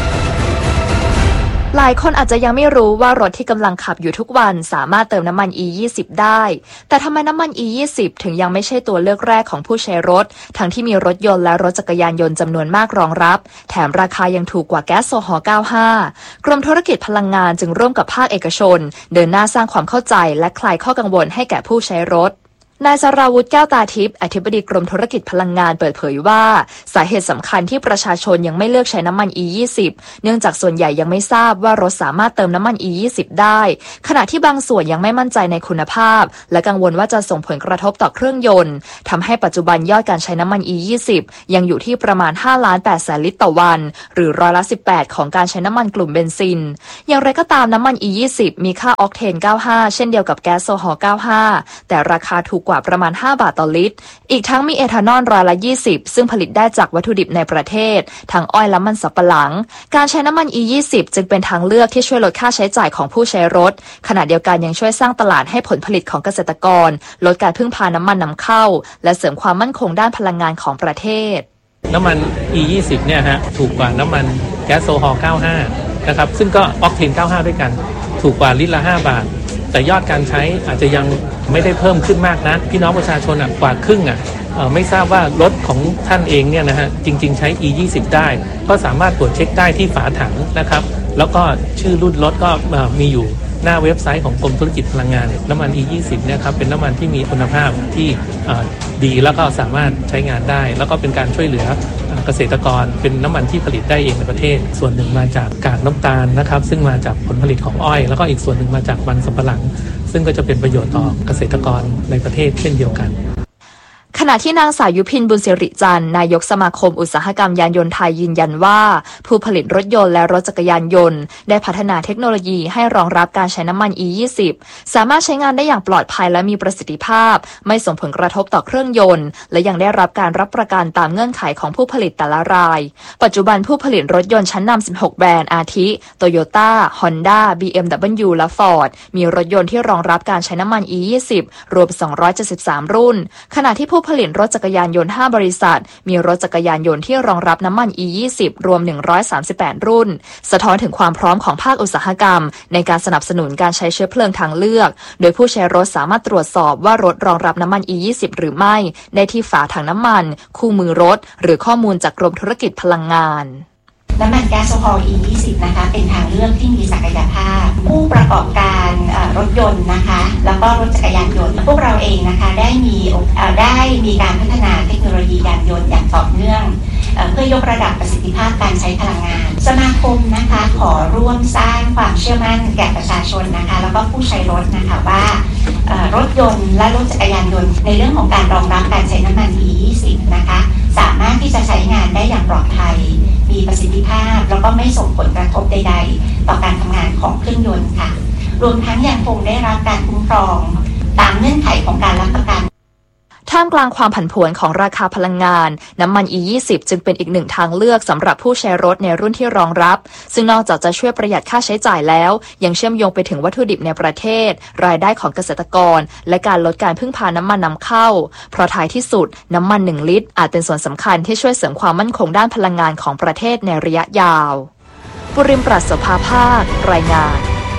หลายคนอาจจะยังไม่รู้ว่ารถที่กำลังขับอยู่ทุกวันสามารถเติมน้ำมัน อี ยี่สิบ ได้แต่ทำไมน้ำมัน อี ยี่สิบ ถึงยังไม่ใช่ตัวเลือกแรกของผู้ใช้รถทั้งที่มีรถยนต์และรถจักรยานยนต์จำนวนมากรองรับแถมราคายังถูกกว่าแก๊สโซฮอล์ เก้าสิบห้า กรมธุรกิจพลังงานจึงร่วมกับภาคเอกชนเดินหน้าสร้างความเข้าใจและคลายข้อกังวลให้แก่ผู้ใช้รถนายสราวุธแก้วตาทิพย์อธิบดีกรมธุรกิจพลังงานเปิดเผยว่าสาเหตุสำคัญที่ประชาชนยังไม่เลือกใช้น้ำมัน อี ยี่สิบ เนื่องจากส่วนใหญ่ยังไม่ทราบว่ารถสามารถเติมน้ำมัน อี ยี่สิบ ได้ขณะที่บางส่วนยังไม่มั่นใจในคุณภาพและกังวลว่าจะส่งผลกระทบต่อเครื่องยนต์ทำให้ปัจจุบันยอดการใช้น้ำมัน อี ยี่สิบ ยังอยู่ที่ประมาณ ห้าล้านแปดแสนลิตรต่อวันหรือร้อยละสิบแปดของการใช้น้ำมันกลุ่มเบนซินอย่างไรก็ตามน้ำมัน อี ยี่สิบ มีค่าออกเทน เก้าสิบห้า เช่นเดียวกับแก๊สโซฮอล์ เก้าสิบห้า แต่ราคาถูกกว่าประมาณห้าบาทต่อลิตรอีกทั้งมีเอทานอลร้อยละยี่สิบซึ่งผลิตได้จากวัตถุดิบในประเทศทั้งอ้อยและมันสำปะหลังการใช้น้ำมัน อี ยี่สิบ จึงเป็นทางเลือกที่ช่วยลดค่าใช้จ่ายของผู้ใช้รถขณะเดียวกันยังช่วยสร้างตลาดให้ผลผลิตของเกษตรกรลดการพึ่งพาน้ำมันนำเข้าและเสริมความมั่นคงด้านพลังงานของประเทศน้ำมัน อี ยี่สิบ เนี่ยฮะถูกกว่าน้ำมันแก๊สโซฮอล์ เก้าสิบห้า นะครับซึ่งก็ออกเทน เก้าสิบห้า ด้วยกันถูกกว่าลิตรละห้าบาทแต่ยอดการใช้อาจจะยังไม่ได้เพิ่มขึ้นมากนะพี่น้องประชาชนอ่ะกว่าครึ่งอ่ะไม่ทราบว่ารถของท่านเองเนี่ยนะฮะจริงๆใช้ อี ยี่สิบ ได้ก็สามารถตรวจเช็คได้ที่ฝาถังนะครับแล้วก็ชื่อรุ่นรถก็มีอยู่หน้าเว็บไซต์ของกรมธุรกิจพลังงานน้ำมัน อี ยี่สิบ เนี่ยครับเป็นน้ำมันที่มีคุณภาพที่ดีแล้วก็สามารถใช้งานได้แล้วก็เป็นการช่วยเหลือเกษตรกรเป็นน้ำมันที่ผลิตได้เองในประเทศส่วนหนึ่งมาจากกากน้ำตาลนะครับซึ่งมาจากผลผลิตของอ้อยแล้วก็อีกส่วนหนึ่งมาจากมันสำปะหลังซึ่งก็จะเป็นประโยชน์ต่อเกษตรกรในประเทศเช่นเดียวกันขณะที่นางสาวยุพินบุญสิริจันทร์นายกสมาคมอุตสาหกรรมยานยนต์ไทยยืนยันว่าผู้ผลิตรถยนต์และรถจักรยานยนต์ได้พัฒนาเทคโนโลยีให้รองรับการใช้น้ำมัน อี ยี่สิบ สามารถใช้งานได้อย่างปลอดภัยและมีประสิทธิภาพไม่ส่งผลกระทบต่อเครื่องยนต์และยังได้รับการรับประกันตามเงื่อนไขของผู้ผลิตแต่ละรายปัจจุบันผู้ผลิตรถยนต์ชั้นนำสิบหกแบรนด์อาทิ Toyota Honda บี เอ็ม ดับเบิลยู และ Ford มีรถยนต์ที่รองรับการใช้น้ำมัน อี ยี่สิบ รวมสองร้อยเจ็ดสิบสามรุ่นขณะที่ผู้ผลิตรถจักรยานยนต์ห้าบริษัทมีรถจักรยานยนต์ที่รองรับน้ำมัน อี ยี่สิบ รวมหนึ่งร้อยสามสิบแปดรุ่นสะท้อนถึงความพร้อมของภาคอุตสาหกรรมในการสนับสนุนการใช้เชื้อเพลิงทางเลือกโดยผู้ใช้รถสามารถตรวจสอบว่ารถรองรับน้ำมัน อี ยี่สิบ หรือไม่ได้ที่ฝาถังน้ำมันคู่มือรถหรือข้อมูลจากกรมธุรกิจพลังงานน้ำมันแก๊สโซฮอล์ อี ยี่สิบ นะคะเป็นทางเลือกที่มีศักยภาพผู้ประกอบการรถยนต์นะคะแล้วก็รถจักรยานยนต์พวกเราเองนะคะได้มีได้มีการพัฒนาเทคโนโลยียานยนต์อย่างต่อเนื่องเพื่อยกระดับประสิทธิภาพการใช้พลังงานสมาคมนะคะขอร่วมสร้างความเชื่อมั่นแก่ประชาชนนะคะแล้วก็ผู้ใช้รถนะคะว่ารถยนต์และรถจักรยานยนต์ในเรื่องของการรองรับการใช้น้ำมัน อี ยี่สิบ นะคะสามารถที่จะใช้งานได้อย่างปลอดภัยมีประสิทธิภาพแล้วก็ไม่ส่งผลกระทบใดๆต่อการทำงานของเครื่องยนต์ค่ะรวมทั้งยังคงได้รับการคุ้มครองตามเงื่อนไขของการรับประกันท่ามกลางความผันผวนของราคาพลังงานน้ำมัน อี ยี่สิบ จึงเป็นอีกหนึ่งทางเลือกสำหรับผู้ใช้รถในรุ่นที่รองรับซึ่งนอกจากจะช่วยประหยัดค่าใช้จ่ายแล้วยังเชื่อมโยงไปถึงวัตถุดิบในประเทศรายได้ของเกษตรกรและการลดการพึ่งพาน้ำมันนำเข้าเพราะท้ายที่สุดน้ำมันหนึ่งลิตรอาจเป็นส่วนสำคัญที่ช่วยเสริมความมั่นคงด้านพลังงานของประเทศในระยะยาวปุริมปรัชโสภาภาครายงาน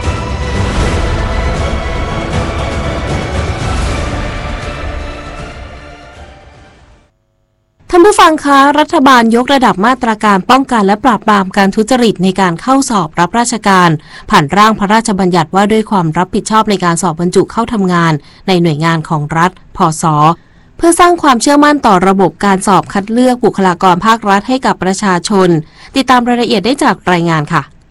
ท่านผู้ฟังคะรัฐบาลยกระดับมาตรการป้องกันและปราบปรามการทุจริตในการเข้าสอบรับราชการผ่านร่างพระราชบัญญัติว่าด้วยความรับผิดชอบในการสอบบรรจุเข้าทำงานในหน่วยงานของรัฐพศ.เพื่อสร้างความเชื่อมั่นต่อระบบการสอบคัดเลือกบุคลากรภาครัฐให้กับประชาชนติดตามรายละเอียดได้จากรายงานค่ะ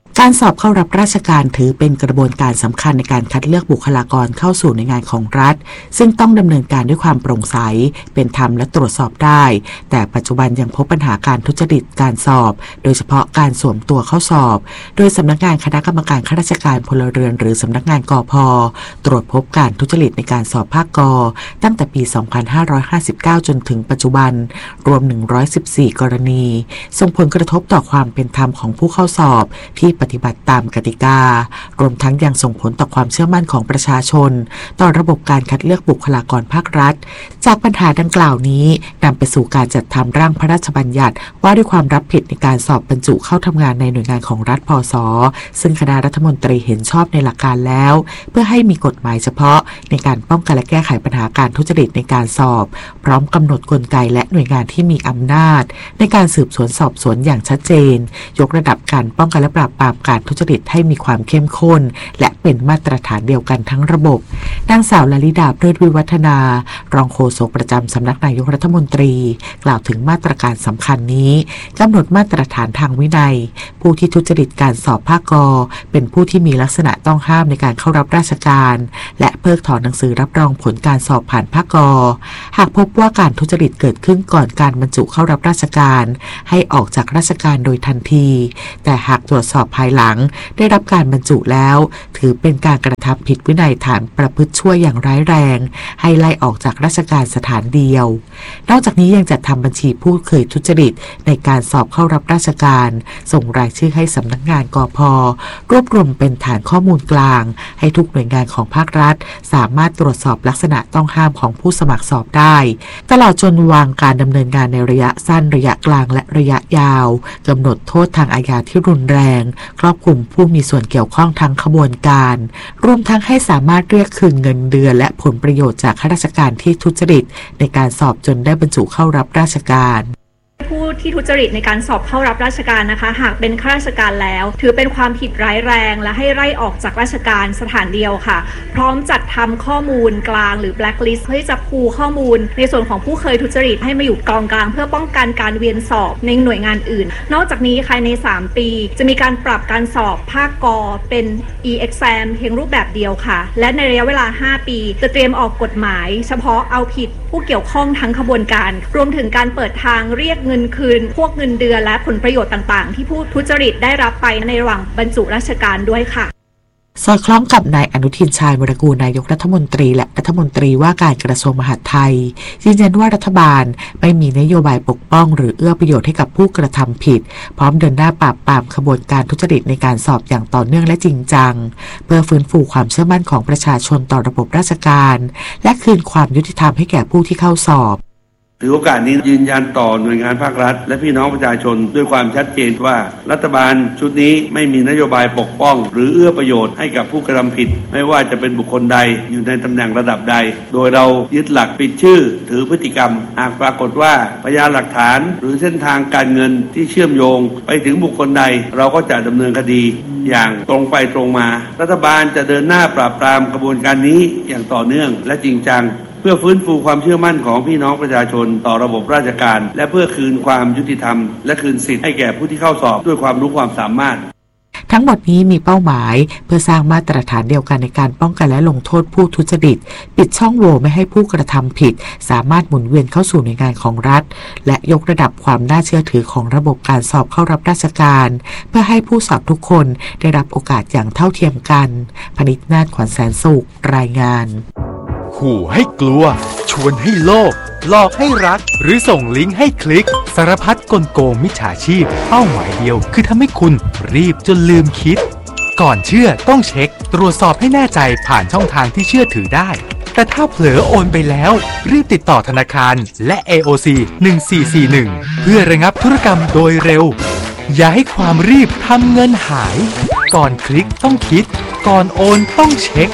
การสอบเข้ารับราชการถือเป็นกระบวนการสำคัญในการคัดเลือกบุคลากรเข้าสู่ในงานของรัฐซึ่งต้องดำเนินการด้วยความโปร่งใสเป็นธรรมและตรวจสอบได้แต่ปัจจุบันยังพบปัญหาการทุจริตการสอบโดยเฉพาะการสวมตัวเข้าสอบโดยสำนักงานคณะกรรมการข้าราชการพลเรือนหรือสำนักงานกพ.ตรวจพบการทุจริตในการสอบภาคก.ตั้งแต่ปี สองพันห้าร้อยห้าสิบเก้า จนถึงปัจจุบันรวม หนึ่งร้อยสิบสี่ กรณีส่งผลกระทบต่อความเป็นธรรมของผู้เข้าสอบที่ปฏิบัติตามกติการวมทั้งยังส่งผลต่อความเชื่อมั่นของประชาชนต่อระบบการคัดเลือกบุคลากรภาครัฐจากปัญหาดังกล่าวนี้นำไปสู่การจัดทำร่างพระราชบัญญัติว่าด้วยความรับผิดในการสอบบรรจุเข้าทำงานในหน่วยงานของรัฐพศซึ่งคณะรัฐมนตรีเห็นชอบในหลักการแล้วเพื่อให้มีกฎหมายเฉพาะในการป้องกันและแก้ไขปัญหาการทุจริตในการสอบพร้อมกำหนดกลไกและหน่วยงานที่มีอำนาจในการสืบสวนสอบสวนอย่างชัดเจนยกระดับการป้องกันและปราบปรามการทุจริตให้มีความเข้มข้นและเป็นมาตรฐานเดียวกันทั้งระบบนางสาวลลิดาเพลิดวิวัฒนารองโฆษกประจำสำนักนายกรัฐมนตรีกล่าวถึงมาตรการสำคัญนี้กำหนดมาตรฐานทางวินัยผู้ที่ทุจริตการสอบภาคก.เป็นผู้ที่มีลักษณะต้องห้ามในการเข้ารับราชการและเพิกถอนหนังสือรับรองผลการสอบผ่านภาคก.หากพบว่าการทุจริตเกิดขึ้นก่อนการบรรจุเข้ารับราชการให้ออกจากราชการโดยทันทีแต่หากตรวจสอบภายหลังได้รับการบรรจุแล้วถือเป็นการกระทำผิดวินัยฐานประพฤติชั่วอย่างร้ายแรงให้ไล่ออกจากราชการสถานเดียวนอกจากนี้ยังจัดทำบัญชีผู้เคยทุจริตในการสอบเข้ารับราชการส่งรายชื่อให้สำนักงานกพ.รวบรวมเป็นฐานข้อมูลกลางให้ทุกหน่วยงานของภาครัฐสามารถตรวจสอบลักษณะต้องห้ามของผู้สมัครสอบได้ตลอดจนวางการดำเนินงานในระยะสั้นระยะกลางและระยะยาวกำหนดโทษทางอาญาที่รุนแรงครอบคลุมผู้มีส่วนเกี่ยวข้องทั้งขบวนการรวมทั้งให้สามารถเรียกคืนเงินเดือนและผลประโยชน์จากข้าราชการที่ทุจริตในการสอบจนได้บรรจุเข้ารับราชการผู้ที่ทุจริตในการสอบเข้ารับราชการนะคะหากเป็นข้าราชการแล้วถือเป็นความผิดร้ายแรงและให้ไล่ออกจากราชการสถานเดียวค่ะพร้อมจัดทำข้อมูลกลางหรือ blacklist เพื่อจะพูข้อมูลในส่วนของผู้เคยทุจริตให้มาอยู่กองกลางเพื่อป้องกันการเวียนสอบในหน่วยงานอื่นนอกจากนี้ภายในสามปีจะมีการปรับการสอบภาคก.เป็น e-exam เพียงรูปแบบเดียวค่ะและในระยะเวลาห้าปีจะเตรียมออกกฎหมายเฉพาะเอาผิดผู้เกี่ยวข้องทั้งขบวนการรวมถึงการเปิดทางเรียกเงินคืนพวกเงินเดือนและผลประโยชน์ต่างๆที่ผู้ทุจริตได้รับไปในระหว่างบรรจุราชการด้วยค่ะสอดคล้องกับนายอนุทินชาญวรกูลนายกรัฐมนตรีและรัฐมนตรีว่าการกระทรวงมหาดไทยยืนยันว่ารัฐบาลไม่มีนโยบายปกป้องหรือเอื้อประโยชน์ให้กับผู้กระทำผิดพร้อมเดินหน้าปราบปรามขบวนการทุจริตในการสอบอย่างต่อเนื่องและจริงจังเพื่อฟื้นฟูความเชื่อมั่นของประชาชนต่อระบบราชการและคืนความยุติธรรมให้แก่ผู้ที่เข้าสอบถือโอกาสนี้ยืนยันต่อหน่วยงานภาครัฐและพี่น้องประชาชนด้วยความชัดเจนว่ารัฐบาลชุดนี้ไม่มีนโยบายปกป้องหรือเอื้อประโยชน์ให้กับผู้กระทำผิดไม่ว่าจะเป็นบุคคลใดอยู่ในตำแหน่งระดับใดโดยเรายึดหลักปิดชื่อถือพฤติกรรมหากปรากฏว่าพยานหลักฐานหรือเส้นทางการเงินที่เชื่อมโยงไปถึงบุคคลใดเราก็จะดำเนินคดีอย่างตรงไปตรงมารัฐบาลจะเดินหน้าปราบปรามกระบวนการนี้อย่างต่อเนื่องและจริงจังเพื่อฟื้นฟูความเชื่อมั่นของพี่น้องประชาชนต่อระบบราชการและเพื่อคืนความยุติธรรมและคืนสิทธิ์ให้แก่ผู้ที่เข้าสอบด้วยความรู้ความสามารถทั้งหมดนี้มีเป้าหมายเพื่อสร้างมาตรฐานเดียวกันในการป้องกันและลงโทษผู้ทุจริตปิดช่องโหว่ไม่ให้ผู้กระทำผิดสามารถหมุนเวียนเข้าสู่หน่วยงานของรัฐและยกระดับความน่าเชื่อถือของระบบการสอบเข้ารับราชการเพื่อให้ผู้สอบทุกคนได้รับโอกาสอย่างเท่าเทียมกันพนิษฐ์นาฏ ขวัญแสนสุขรายงานขู่ให้กลัวชวนให้โลภหลอกให้รักหรือส่งลิงก์ให้คลิกสารพัดกลโกงมิจฉาชีพเป้าหมายเดียวคือทำให้คุณรีบจนลืมคิดก่อนเชื่อต้องเช็คตรวจสอบให้แน่ใจผ่านช่องทางที่เชื่อถือได้แต่ถ้าเผลอโอนไปแล้วรีบติดต่อธนาคารและ เอ โอ ซี หนึ่งสี่สี่หนึ่งเพื่อระงับธุรกรรมโดยเร็วอย่าให้ความรีบทำเงินหายก่อนคลิกต้องคิดก่อนโอนต้องเช็ค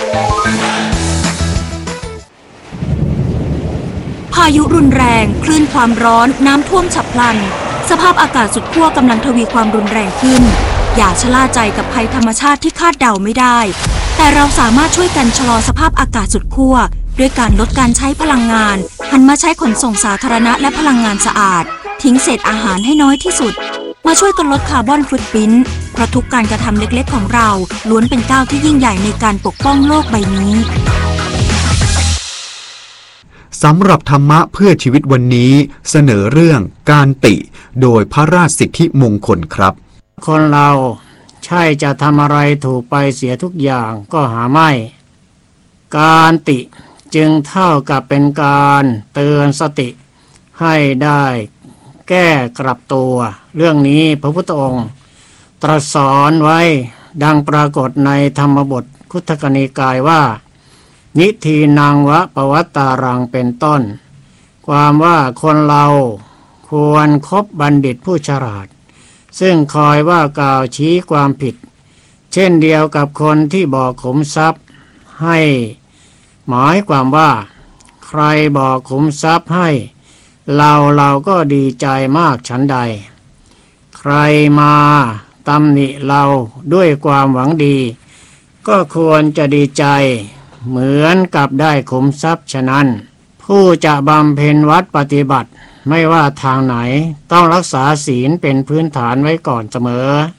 พายุรุนแรงคลื่นความร้อนน้ำท่วมฉับพลันสภาพอากาศสุดขั้วกำลังทวีความรุนแรงขึ้นอย่าชะล่าใจกับภัยธรรมชาติที่คาดเดาไม่ได้แต่เราสามารถช่วยกันชะลอสภาพอากาศสุดขั้วด้วยการลดการใช้พลังงานหันมาใช้ขนส่งสาธารณะและพลังงานสะอาดทิ้งเศษอาหารให้น้อยที่สุดมาช่วยกันลดคาร์บอนฟุตพริ้นท์เพราะทุกการกระทำเล็กๆของเราล้วนเป็นก้าวที่ยิ่งใหญ่ในการปกป้องโลกใบนี้สำหรับธรรมะเพื่อชีวิตวันนี้เสนอเรื่องการติโดยพระราชสิทธิมงคลครับคนเราใช่จะทำอะไรถูกไปเสียทุกอย่างก็หาไม่การติจึงเท่ากับเป็นการเตือนสติให้ได้แก้กลับตัวเรื่องนี้พระพุทธองค์ตรัสสอนไว้ดังปรากฏในธรรมบทคุตกนิกายว่านิทีนังวะปวัตตารังเป็นต้นความว่าคนเราควรคบบัณฑิตผู้ฉลาดซึ่งคอยว่ากล่าวชี้ความผิดเช่นเดียวกับคนที่บอกขุมทรัพย์ให้หมายความว่าใครบอกขุมทรัพย์ให้เราเราก็ดีใจมากฉันใดใครมาตำหนิเราด้วยความหวังดีก็ควรจะดีใจเหมือนกับได้ขุมทรัพย์ฉะนั้นผู้จะบำเพ็ญวัดปฏิบัติไม่ว่าทางไหนต้องรักษาศีลเป็นพื้นฐานไว้ก่อนเสมอ